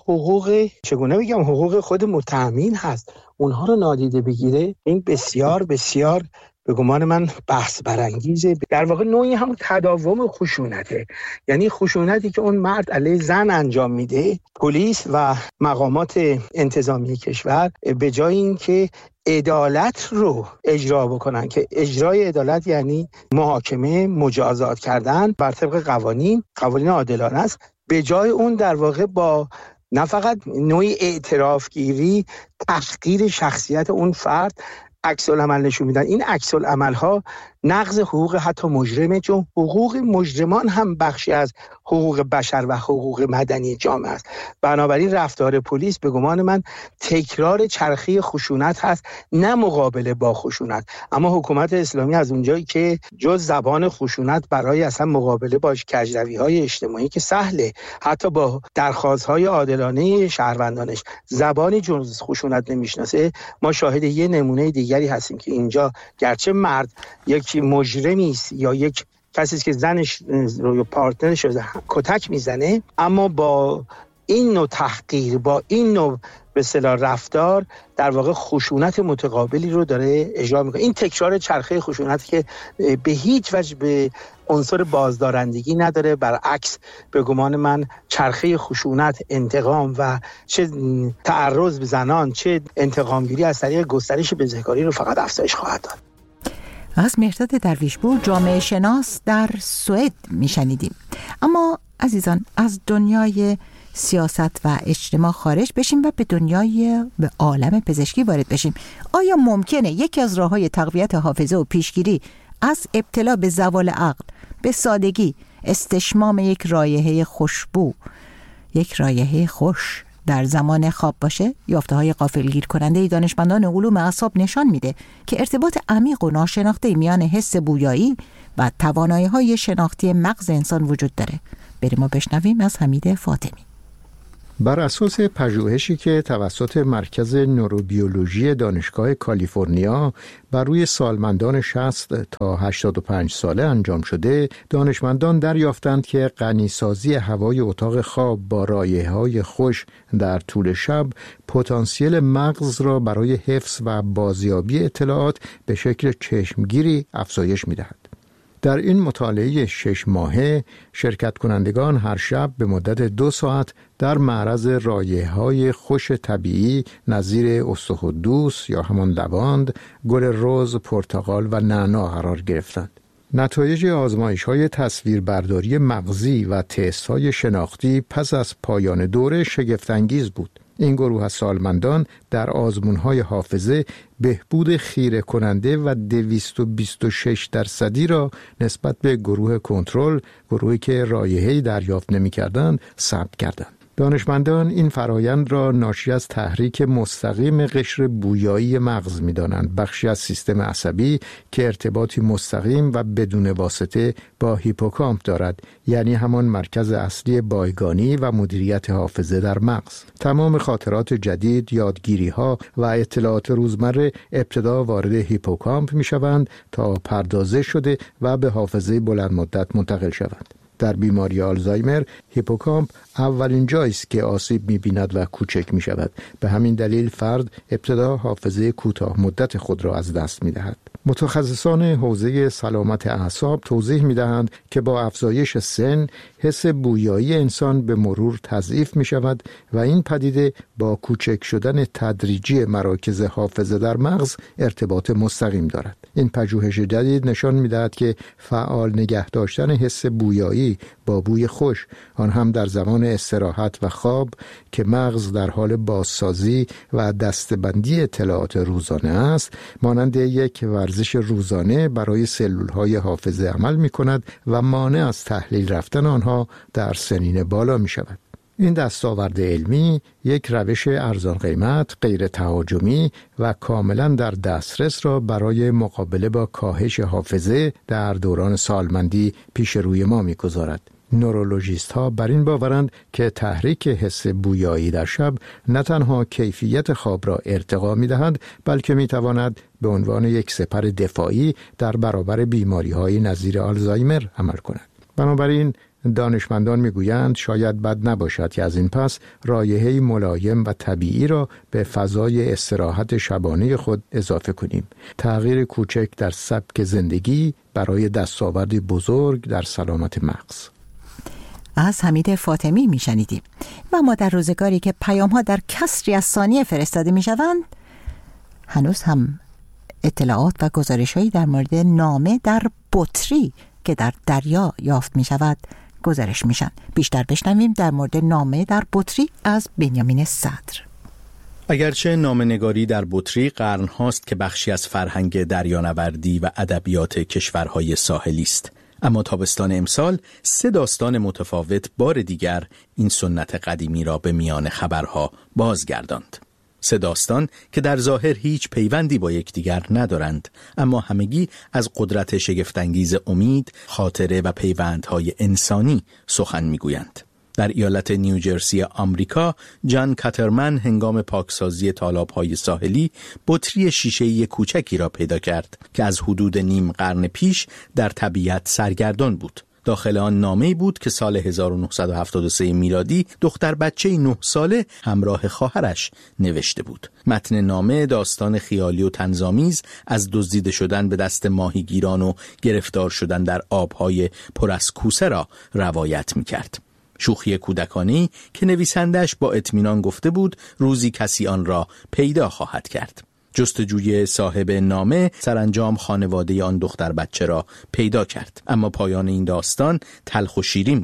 حقوق خود متهمین هست اونها رو نادیده بگیره، این بسیار بسیار به گمان من بحث برانگیزه. در واقع نوعی هم تداوم خشونته، یعنی خشونتی که اون مرد علیه زن انجام میده، پلیس و مقامات انتظامی کشور به جای اینکه عدالت رو اجرا بکنن، که اجرای عدالت یعنی محاکمه، مجازات کردن بر طبق قوانین عادلانه است، به جای اون در واقع با نه فقط نوعی اعترافگیری، تحقیر شخصیت اون فرد عکس العمل نشون میدن. این عکس العمل‌ها نقض حقوق حتی مجرمه، چون حقوق مجرمان هم بخشی از حقوق بشر و حقوق مدنی جامعه است. بنابراین رفتار پلیس به گمان من تکرار چرخه خشونت هست، نه مقابله با خشونت. اما حکومت اسلامی از اونجایی که جز زبان خشونت برای اصلا مقابله با کجروی‌های اجتماعی که سهله، حتی با درخواست‌های عادلانه شهروندانش زبانی جز خشونت نمیشناسه، ما شاهد یه نمونه دیگری هستیم که اینجا گرچه مرد یک مجرمی است یا یک کسی است که زنش رو یا پارتنرش رو کتک میزنه، اما با این نوع تحقیر، با این نوع به اصطلاح رفتار در واقع خشونت متقابلی رو داره اجرا میکنه. این تکرار چرخه خشونت که به هیچ وجه به عنصر بازدارندگی نداره، برعکس به گمان من چرخه خشونت، انتقام و چه تعرض به زنان، چه انتقامگیری از طریق گسترش بزهکاری رو فقط افزایش خواهد داد. از مهرداد درویشپور، جامعه شناس در سوئد میشنیدیم. اما عزیزان، از دنیای سیاست و اجتماع خارج بشیم و به عالم پزشکی وارد بشیم. آیا ممکنه یکی از راه‌های تقویت حافظه و پیشگیری از ابتلا به زوال عقل به سادگی استشمام یک رایحه خوشبو، یک رایحه خوش در زمان خواب باشه؟ یافته‌های غافلگیر کننده دانشمندان علوم اعصاب نشان میده که ارتباط عمیق و ناشناخته میان حس بویایی و توانایی‌های شناختی مغز انسان وجود داره. بریم و بشنویم از حمید فاطمی. بر اساس پژوهشی که توسط مرکز نوروبیولوژی دانشگاه کالیفرنیا بر روی سالمندان 60 تا 85 ساله انجام شده، دانشمندان دریافتند که غنیسازی هوای اتاق خواب با رایحه‌های خوش در طول شب پتانسیل مغز را برای حفظ و بازیابی اطلاعات به شکل چشمگیری افزایش می‌دهد. در این مطالعه 6 ماهه شرکت کنندگان هر شب به مدت 2 ساعت در معرض رایحه‌های خوش طبیعی نظیر استخوان‌دوس یا همان لواند، گل رز، پرتقال و نعنا قرار گرفتند. نتایج آزمایش‌های تصویربرداری مغزی و تست‌های شناختی پس از پایان دوره شگفت‌انگیز بود. این گروه از سالمندان در آزمون‌های حافظه بهبود خیره کننده و 226% را نسبت به گروه کنترل، گروهی که رایحه‌ای دریافت نمی‌کردند، ثبت کردند. دانشمندان این فرایند را ناشی از تحریک مستقیم قشر بویایی مغز می‌دانند، بخشی از سیستم عصبی که ارتباطی مستقیم و بدون واسطه با هیپوکامپ دارد، یعنی همان مرکز اصلی بایگانی و مدیریت حافظه در مغز. تمام خاطرات جدید، یادگیری‌ها و اطلاعات روزمره ابتدا وارد هیپوکامپ می‌شوند تا پردازش شده و به حافظه بلند مدت منتقل شوند. در بیماری آلزایمر هیپوکامپ اولین جایی است که آسیب می‌بیند و کوچک می‌شود. به همین دلیل فرد ابتدا حافظه کوتاه مدت خود را از دست می‌دهد. متخصصان حوزه سلامت اعصاب توضیح می‌دهند که با افزایش سن حس بویایی انسان به مرور تضعیف می‌شود و این پدیده با کوچک شدن تدریجی مراکز حافظه در مغز ارتباط مستقیم دارد. این پژوهش جدید نشان می‌دهد که فعال نگه داشتن حس بویایی با بوی خوش، آن هم در زمان استراحت و خواب که مغز در حال بازسازی و دسته‌بندی اطلاعات روزانه است، مانند یک ورزش روزانه برای سلول‌های حافظه عمل می‌کند و مانع از تحلیل رفتن آنها در سنین بالا می‌شود. این دستاورد علمی یک روش ارزان قیمت، غیر تهاجمی و کاملا در دسترس را برای مقابله با کاهش حافظه در دوران سالمندی پیش روی ما می‌گذارد. نورولوژیست ها بر این باورند که تحریک حس بویایی در شب نه تنها کیفیت خواب را ارتقا می‌دهد، بلکه می‌تواند به عنوان یک سپر دفاعی در برابر بیماری‌های نظیر آلزایمر عمل کند. بنابراین دانشمندان میگویند شاید بد نباشد که از این پس رایحه‌ای ملایم و طبیعی را به فضای استراحت شبانه خود اضافه کنیم. تغییر کوچک در سبک زندگی برای دستاوردی بزرگ در سلامت مغز. از حمید فاطمی میشنیدیم. و ما در روزگاری که پیام‌ها در کسری از ثانیه فرستاده میشوند، هنوز هم اطلاعات و گزارش‌هایی در مورد نامه در بطری که در دریا یافت میشود گزارش میشن. بیشتر بشنویم در مورد نامه در بطری از بنیامین صدر. اگرچه نامه‌نگاری در بطری قرن‌هاست که بخشی از فرهنگ دریانوردی و ادبیات کشورهای ساحلی است، اما تابستان امسال 3 داستان متفاوت بار دیگر این سنت قدیمی را به میان خبرها بازگرداند. 3 داستان که در ظاهر هیچ پیوندی با یکدیگر ندارند، اما همگی از قدرت شگفت‌انگیز امید، خاطره و پیوندهای انسانی سخن میگویند. در ایالت نیوجرسی آمریکا، جان کاترمن هنگام پاکسازی تالاب‌های ساحلی بطری شیشه‌ای کوچکی را پیدا کرد که از حدود نیم قرن پیش در طبیعت سرگردان بود. داخل آن نامه‌ای بود که سال 1973 میلادی دختر بچه‌ای 9 ساله همراه خواهرش نوشته بود. متن نامه داستان خیالی و طنزآمیز از دزدیده شدن به دست ماهیگیران و گرفتار شدن در آب‌های پر از کوسه را روایت می‌کرد. شوخی کودکانه‌ای که نویسندش با اطمینان گفته بود روزی کسی آن را پیدا خواهد کرد. جستجوی صاحب نامه سرانجام خانواده آن دختر بچه را پیدا کرد، اما پایان این داستان تلخ و شیرین بود.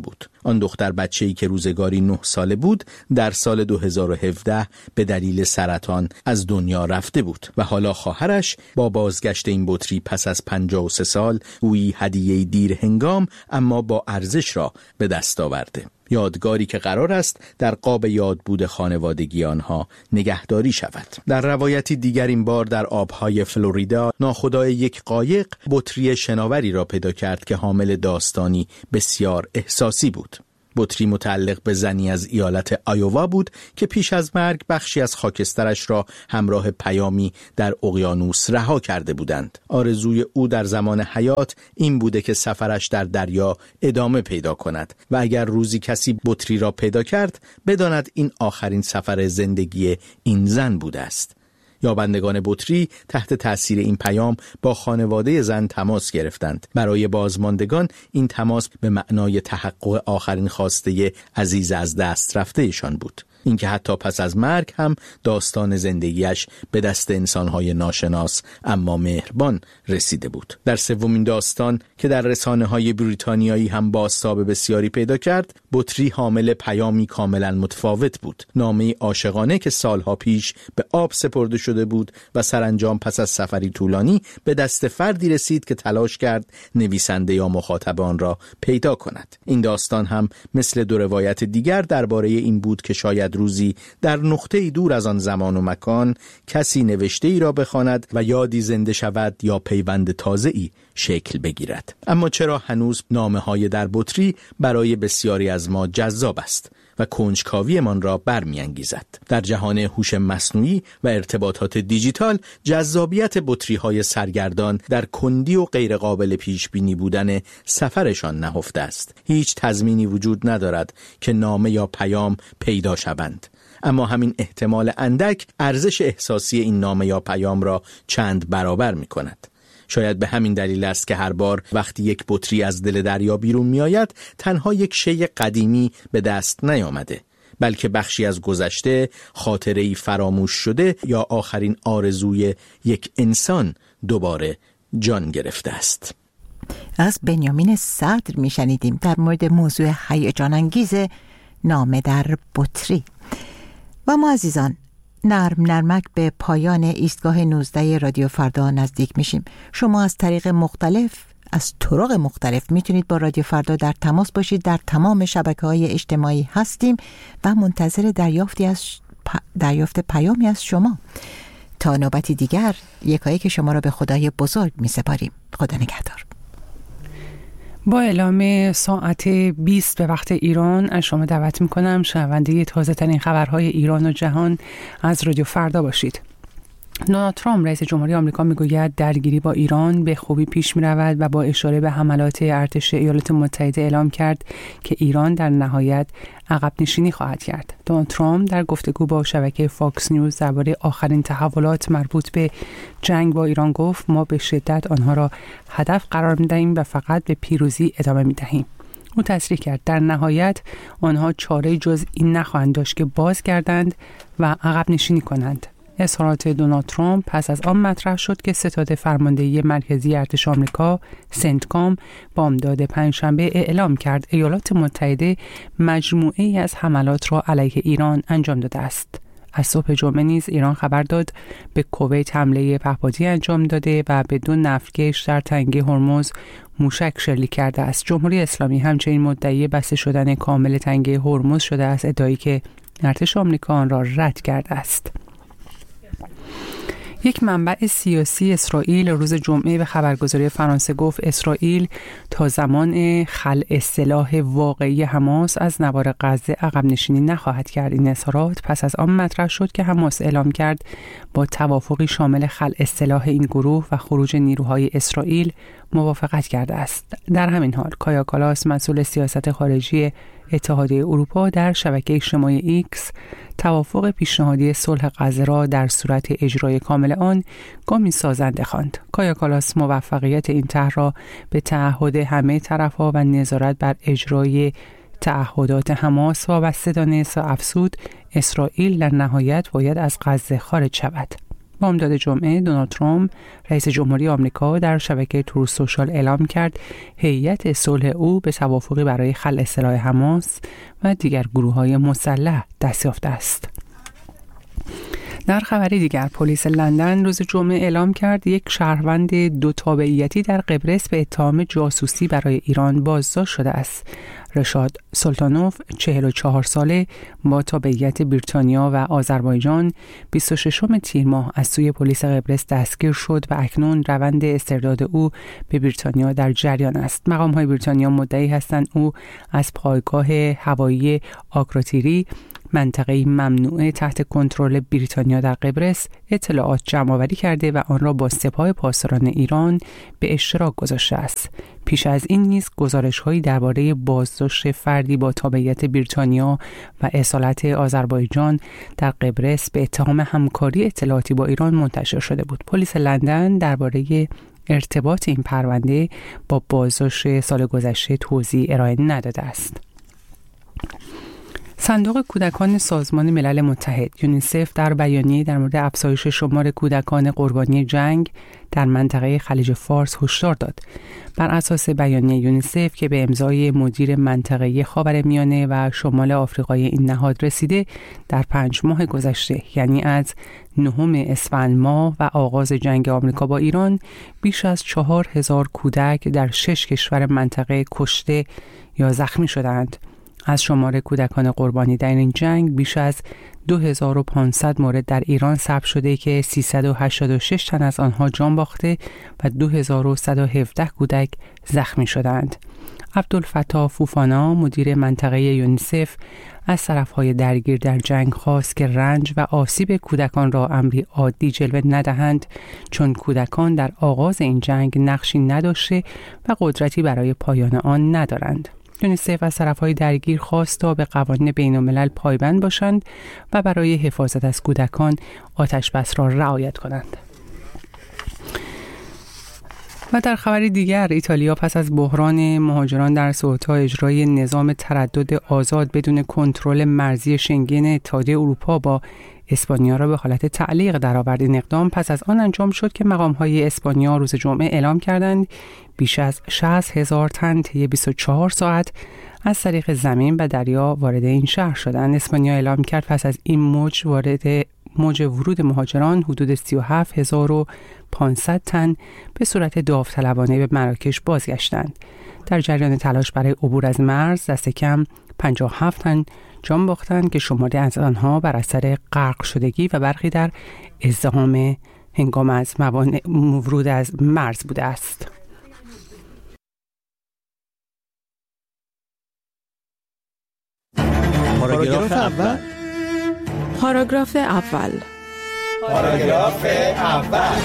آن دختر بچه‌ای که روزگاری 9 ساله بود در سال 2017 به دلیل سرطان از دنیا رفته بود و حالا خواهرش با بازگشت این بطری پس از 53 سال گویی هدیه دیر هنگام اما با ارزش را به دست آورده. یادگاری که قرار است در قاب یادبود خانوادگی آنها نگهداری شود. در روایتی دیگر این بار در آبهای فلوریدا ناخدای یک قایق بطری شناوری را پیدا کرد که حامل داستانی بسیار احساسی بود. بطری متعلق به زنی از ایالت آیووا بود که پیش از مرگ بخشی از خاکسترش را همراه پیامی در اقیانوس رها کرده بودند. آرزوی او در زمان حیات این بوده که سفرش در دریا ادامه پیدا کند و اگر روزی کسی بطری را پیدا کرد بداند این آخرین سفر زندگی این زن بوده است. یابندگان بطری تحت تأثیر این پیام با خانواده زن تماس گرفتند. برای بازماندگان این تماس به معنای تحقق آخرین خواسته عزیز از دست رفتهشان بود. اینکه حتی پس از مرگ هم داستان زندگیش به دست انسانهای ناشناس اما مهربان رسیده بود. در سومین داستان که در رسانه‌های بریتانیایی هم بازتاب بسیاری پیدا کرد، بطری حامل پیامی کاملا متفاوت بود. نامه عاشقانه که سالها پیش به آب سپرده شده بود و سرانجام پس از سفری طولانی به دست فردی رسید که تلاش کرد نویسنده یا مخاطب آن را پیدا کند. این داستان هم مثل دو روایت دیگر درباره این بود که شاید روزی در نقطه‌ای دور از آن زمان و مکان کسی نوشته ای را بخواند و یادی زنده شود یا پیوند تازه‌ای شکل بگیرد. اما چرا هنوز نامه‌های در بطری برای بسیاری از ما جذاب است و کنجکاویمان را برمی‌انگیزد؟ در جهان هوش مصنوعی و ارتباطات دیجیتال جذابیت بطری‌های سرگردان در کندی و غیر قابل پیش بینی بودن سفرشان نهفته است. هیچ تضمینی وجود ندارد که نامه یا پیام پیدا شوند، اما همین احتمال اندک ارزش احساسی این نامه یا پیام را چند برابر می‌کند. شاید به همین دلیل است که هر بار وقتی یک بطری از دل دریا بیرون می آید تنها یک شی قدیمی به دست نیامده، بلکه بخشی از گذشته، خاطره‌ای فراموش شده یا آخرین آرزوی یک انسان دوباره جان گرفته است. از بنیامین صدر می شنیدیم در مورد موضوع هیجان انگیز نامه در بطری. و ما عزیزان نرمک به پایان ایستگاه 19 رادیو فردا نزدیک میشیم. شما از طریق طرق مختلف میتونید با رادیو فردا در تماس باشید. در تمام شبکه‌های اجتماعی هستیم و منتظر دریافت پیامی از شما. تا نوبتی دیگر یکایک شما را به خدای بزرگ میسپاریم. خدا نگهدار. با اعلام ساعت 20 به وقت ایران از شما دعوت میکنم شنونده تازه ترین خبرهای ایران و جهان از رادیو فردا باشید. دونالد ترامپ رئیس جمهوری آمریکا میگوید درگیری با ایران به خوبی پیش میرود و با اشاره به حملات ارتش ایالات متحده اعلام کرد که ایران در نهایت عقب نشینی خواهد کرد. دونالد ترامپ در گفتگو با شبکه فاکس نیوز درباره آخرین تحولات مربوط به جنگ با ایران گفت ما به شدت آنها را هدف قرار می‌دهیم و فقط به پیروزی ادامه می‌دهیم. او تصریح کرد در نهایت آنها چاره جز این نخواهند داشت که بازگردند و عقب نشینی کنند. اظهارات دونالد ترامپ پس از آن مطرح شد که ستاد فرماندهی مرکزی ارتش آمریکا سنتکام بامداد پنجشنبه اعلام کرد ایالات متحده مجموعه‌ای از حملات را علیه ایران انجام داده است. از صبح جمعه نیز ایران خبر داد به کویت حمله پهپادی انجام داده و به 2 نفتکش در تنگه هرمز موشک شلیک کرده است. جمهوری اسلامی همچنین مدعی بسته شدن کامل تنگه هرمز شده است، ادعایی که ارتش آمریکا آن را رد کرده است. یک منبع سیاسی اسرائیل روز جمعه به خبرگزاری فرانسه گفت اسرائیل تا زمان خلع سلاح واقعی حماس از نوار غزه عقب نشینی نخواهد کرد. این اظهارات پس از آن مطرح شد که حماس اعلام کرد با توافقی شامل خلع سلاح این گروه و خروج نیروهای اسرائیل موافقت کرده است. در همین حال کایا کالاس مسئول سیاست خارجی اتحادیه اروپا در شبکه اجتماعی ایکس توافق پیشنهادی صلح غزه را در صورت اجرای کامل آن گامی سازنده خواند. کایا کالاس موفقیت این طرح را به تعهد همه طرف‌ها و نظارت بر اجرای تعهدات حماس وابسته دانست و افزود اسرائیل در نهایت باید از غزه خارج شود. بامداد جمعه دونالد ترامپ رئیس جمهوری آمریکا در شبکه تروث سوشال اعلام کرد هیئت صلح او به توافقی برای خلع سلاح حماس و دیگر گروه‌های مسلح دست یافته است. در خبری دیگر پلیس لندن روز جمعه اعلام کرد یک شهروند دو تابعیتی در قبرس به اتهام جاسوسی برای ایران بازداشت شده است. رشاد سلطانوف 44 ساله با تابعیت بریتانیا و آذربایجان 26 تیر ماه از سوی پلیس قبرس دستگیر شد و اکنون روند استرداد او به بریتانیا در جریان است. مقام‌های بریتانیا مدعی هستند او از پایگاه هوایی آکراتیری منطقه‌ای ممنوعه تحت کنترل بریتانیا در قبرس اطلاعات جمع‌آوری کرده و آن را با سپاه پاسداران ایران به اشتراک گذاشته است. پیش از این نیز گزارش‌هایی درباره بازداشت فردی با تابعیت بریتانیا و اصالت آذربایجان در قبرس به اتهام همکاری اطلاعاتی با ایران منتشر شده بود. پلیس لندن درباره ارتباط این پرونده با بازداشت سال گذشته توضیح ارائه نداده است. صندوق کودکان سازمان ملل متحد یونیسف در بیانیه در مورد افزایش شمار کودکان قربانی جنگ در منطقه خلیج فارس هشدار داد. بر اساس بیانیه یونیسف که به امضای مدیر منطقه خاورمیانه و شمال آفریقای این نهاد رسیده، در 5 ماه گذشته یعنی از 9 اسفند ماه و آغاز جنگ آمریکا با ایران بیش از 4000 کودک در 6 کشور منطقه کشته یا زخمی شدند. از شمار کودکان قربانی در این جنگ بیش از 2500 مورد در ایران ثبت شده که 386 تن از آنها جان باخته و 2117 کودک زخمی شدند. عبدالفتاح فوفانا مدیر منطقه یونیسف از طرفهای درگیر در جنگ خواست که رنج و آسیب کودکان را امری عادی جلوه ندهند، چون کودکان در آغاز این جنگ نقشی نداشته و قدرتی برای پایان آن ندارند. یونیسف از طرفهای درگیر خواست تا به قوانین بین‌الملل پایبند باشند و برای حفاظت از کودکان آتش بس را رعایت کنند. و در خبری دیگر ایتالیا پس از بحران مهاجران در سوئتا اجرای نظام تردد آزاد بدون کنترل مرزی شنگن اتحادیه اروپا با اسپانیا را به حالت تعلیق درآورد. این اقدام پس از آن انجام شد که مقام‌های اسپانیا روز جمعه اعلام کردند بیش از 60,000 تن طی 24 ساعت از طریق زمین و دریا وارد این شهر شدند. اسپانیا اعلام کرد پس از این موج ورود مهاجران حدود 37500 تن به صورت داوطلبانه به مراکش بازگشتند. در جریان تلاش برای عبور از مرز دست کم 57 تن جان باختند که شماری از آنها بر اثر غرق شدگی و برخی در ازدحام هنگام از ورود از مرز بوده است. پاراگراف اول. پاراگراف اول. پاراگراف اول.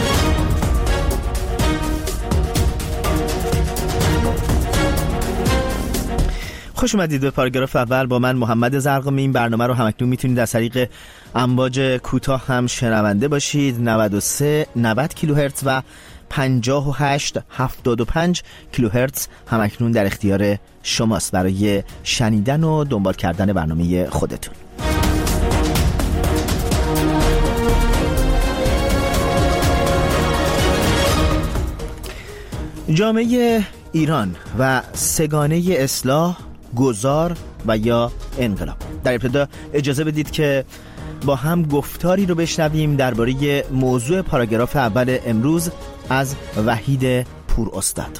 خوش اومدید به پاراگراف اول با من محمد زرقامی. این برنامه رو همکنون میتونید از طریق امواج کوتاه هم شنونده باشید. 93 90 کیلوهرتز و 58 75 کیلوهرتز همکنون در اختیار شماست برای شنیدن و دنبال کردن برنامه خودتون. جامعه ایران و سگانه اصلاح، گذار و یا انقلاب. در ابتدا اجازه بدید که با هم گفتاری رو بشنویم درباره موضوع پاراگراف اول امروز از وحید پوراستاد.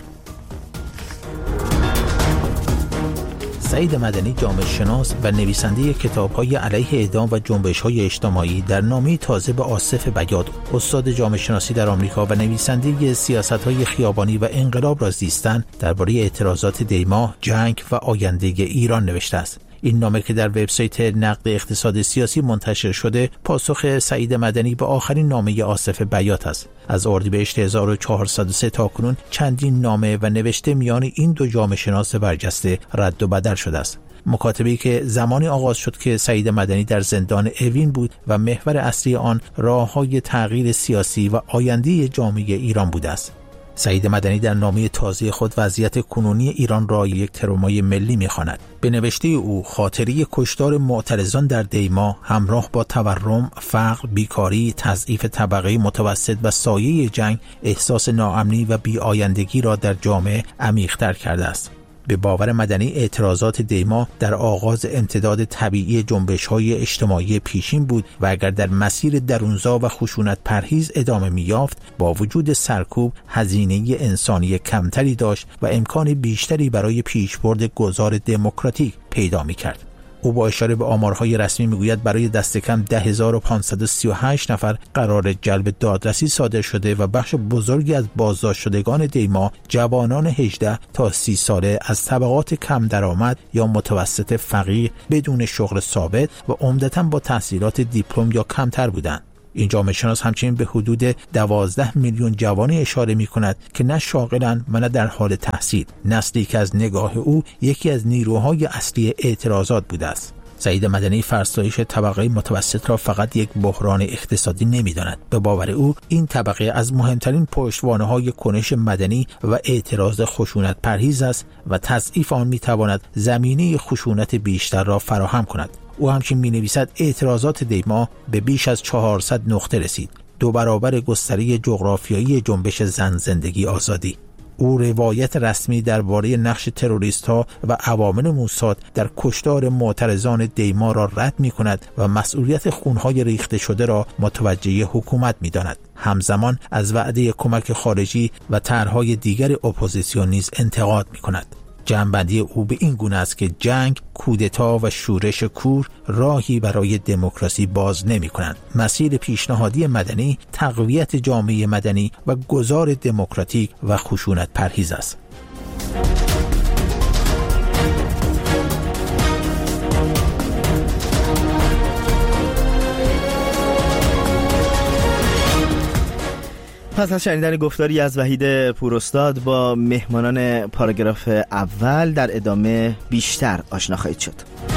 سعید مدنی جامعه شناس و نویسنده کتاب‌های علیه اعدام و جنبش‌های اجتماعی در نامه تازه به آصف بیاد، استاد جامعه شناسی در آمریکا و نویسنده سیاست‌های خیابانی و انقلاب را زیستن، درباره اعتراضات دیماه، جنگ و آینده ایران نوشته است. این نامه که در وبسایت نقد اقتصاد سیاسی منتشر شده، پاسخ سعید مدنی به آخرین نامه آصف بیات است. از اردیبهشت 1403 تا کنون چندین نامه و نوشته میان این دو جامعه شناس برجسته رد و بدل شده است. مکاتبه‌ای که زمانی آغاز شد که سعید مدنی در زندان اوین بود و محور اصلی آن راه‌های تغییر سیاسی و آینده جامعه ایران بوده است. سعید مدنی در نامه تازه خود وضعیت کنونی ایران را یک ترومای ملی می‌خواند. به نوشته او خاطره کشتار معترضان در دیما همراه با تورم، فقر، بیکاری، تضعیف طبقه متوسط و سایه جنگ احساس ناامنی و بی‌آیندگی را در جامعه عمیق‌تر کرده است. به باور مدنی اعتراضات دیما در آغاز امتداد طبیعی جنبش‌های اجتماعی پیشین بود و اگر در مسیر درونزا و خشونت پرهیز ادامه می‌یافت با وجود سرکوب هزینه انسانی کمتری داشت و امکان بیشتری برای پیشبرد گذار دموکراتیک پیدا می‌کرد. او با اشاره به آمارهای رسمی میگوید برای دست کم 10,538 نفر قرار جلب دادرسی صادر شده و بخش بزرگی از بازداشت شدگان دیما جوانان 18 تا 30 ساله از طبقات کم درآمد یا متوسط فقیر بدون شغل ثابت و عمدتاً با تحصیلات دیپلم یا کمتر بودند. این جامعه شناس همچنین به حدود 12 میلیون جوانی اشاره می کند که نه شاغلند و نه در حال تحصیل، نسلی که از نگاه او یکی از نیروهای اصلی اعتراضات بوده است. سعید مدنی فرسایش طبقه متوسط را فقط یک بحران اقتصادی نمی‌داند. به باور او این طبقه از مهمترین پشتوانه‌های کنش مدنی و اعتراض خشونت پرهیز است و تضعیف آن می‌تواند زمینه خشونت بیشتر را فراهم کند. او همچنین می‌نویسد اعتراضات دیما به بیش از 400 نقطه رسید، 2 برابر گستره جغرافیایی جنبش زن زندگی آزادی. او روایت رسمی درباره نقش تروریست‌ها و عوامل موساد در کشتار معترضان دیما را رد می‌کند و مسئولیت خون‌های ریخته شده را متوجه حکومت می‌داند. همزمان از وعده کمک خارجی و طرح‌های دیگر اپوزیسیون نیز انتقاد می‌کند. جنبندی او به این گونه است که جنگ، کودتا و شورش کور راهی برای دموکراسی باز نمی کنند. مسیر پیشنهادی مدنی تقویت جامعه مدنی و گذار دموکراتیک و خشونت پرهیز است. پس از شنیدن گفتاری از وحید پوراستاد با مهمانان پاراگراف اول در ادامه بیشتر آشنا خواهید شد.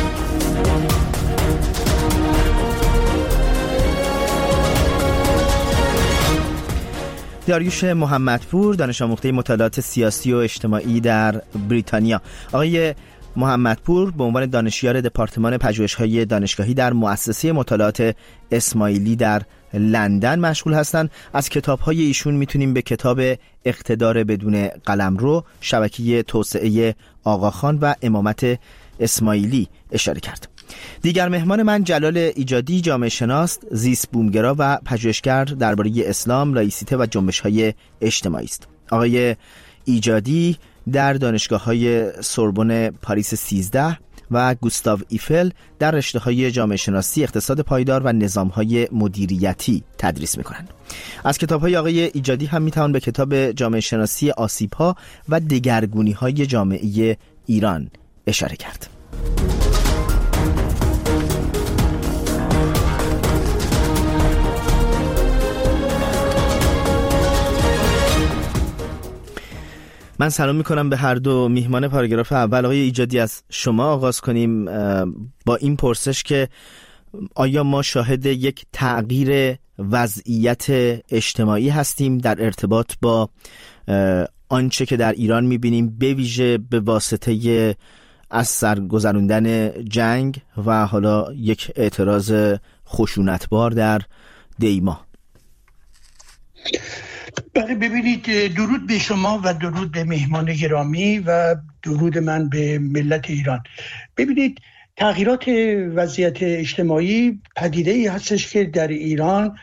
داریوش محمدپور، دانش آموخته مطالعات سیاسی و اجتماعی در بریتانیا. آقای محمدپور به عنوان دانشیار دپارتمان پژوهش‌های دانشگاهی در مؤسسه مطالعات اسماعیلی در لندن مشغول هستند. از کتاب‌های ایشون میتونیم به کتاب اقتدار بدون قلمرو، شبکه توسعه آقاخان و امامت اسماعیلی اشاره کرد. دیگر مهمان من جلال ایجادی، جامعه شناس، زیست بومگرا و پژوهشگر درباره اسلام، لایسیته و جنبش‌های اجتماعی است. آقای ایجادی در دانشگاه‌های سوربن پاریس 13 و گوستاو ایفل در رشته‌های جامعه شناسی، اقتصاد پایدار و نظام‌های مدیریتی تدریس می‌کنند. از کتاب‌های آقای ایجادی هم می‌توان به کتاب جامعه شناسی آسیب‌ها و دگرگونی‌های جامعه ایران اشاره کرد. من سلام میکنم به هر دو میهمان پاراگراف اول. آقای ایجادی، از شما آغاز کنیم با این پرسش که آیا ما شاهد یک تغییر وضعیت اجتماعی هستیم در ارتباط با آنچه که در ایران میبینیم، به ویژه به واسطه از سرگذراندن جنگ و حالا یک اعتراض خشونتبار در دیما؟ بله، ببینید، درود به شما و درود به مهمان گرامی و درود من به ملت ایران. ببینید، تغییرات وضعیت اجتماعی پدیده‌ای هستش که در ایران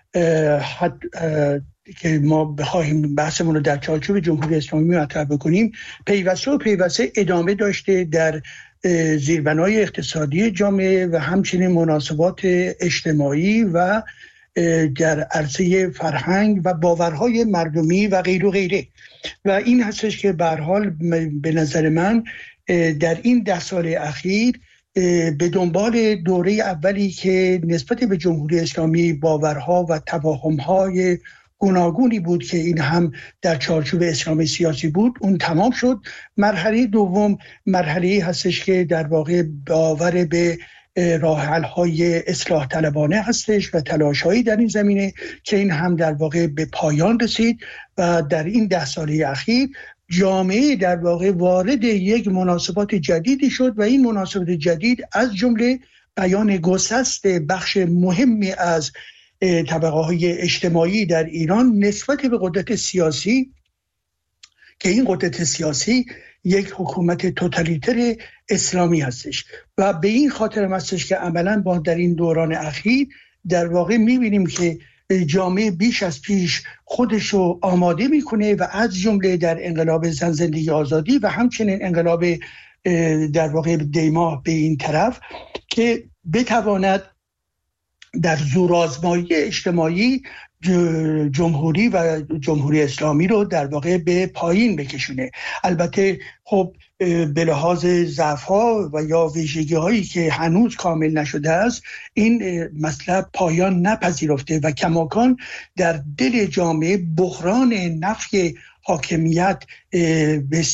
که ما بخواهیم بحثمون رو در چارچوب جمهوری اسلامی مطرح بکنیم، پیوسته ادامه داشته در زیربنای اقتصادی جامعه و همچنین مناسبات اجتماعی و در عرصه فرهنگ و باورهای مردمی و غیر و غیره. و این هستش که به هر حال به نظر من در این 10 سال اخیر به دنبال دوره اولی که نسبت به جمهوری اسلامی باورها و توهمهای گوناگونی بود که این هم در چارچوب اسلام سیاسی بود، اون تمام شد. مرحله دوم مرحله هستش که در واقع باور به راه حل‌های اصلاح طلبانه هستش و تلاش‌هایی در این زمینه که این هم در واقع به پایان رسید و در این 10 ساله اخیر جامعه در واقع وارد یک مناسبات جدیدی شد و این مناسبات جدید از جمله بیان گسست بخش مهمی از طبقه‌های اجتماعی در ایران نسبت به قدرت سیاسی که این قدرت سیاسی یک حکومت توتالیتر اسلامی هستش و به این خاطر هستش که عملاً با در این دوران اخیر در واقع می‌بینیم که جامعه بیش از پیش خودش رو آماده میکنه و از جمله در انقلاب زن زندگی آزادی و همچنین انقلاب در واقع دیما به این طرف که بتواند در زورآزمایی اجتماعی جمهوری و جمهوری اسلامی رو در واقع به پایین بکشونه. البته خب به لحاظ ضعف‌ها و یا ویژگی‌هایی که هنوز کامل نشده است این مطلب پایان نپذیرفته و کماکان در دل جامعه بحران نفی حاکمیت به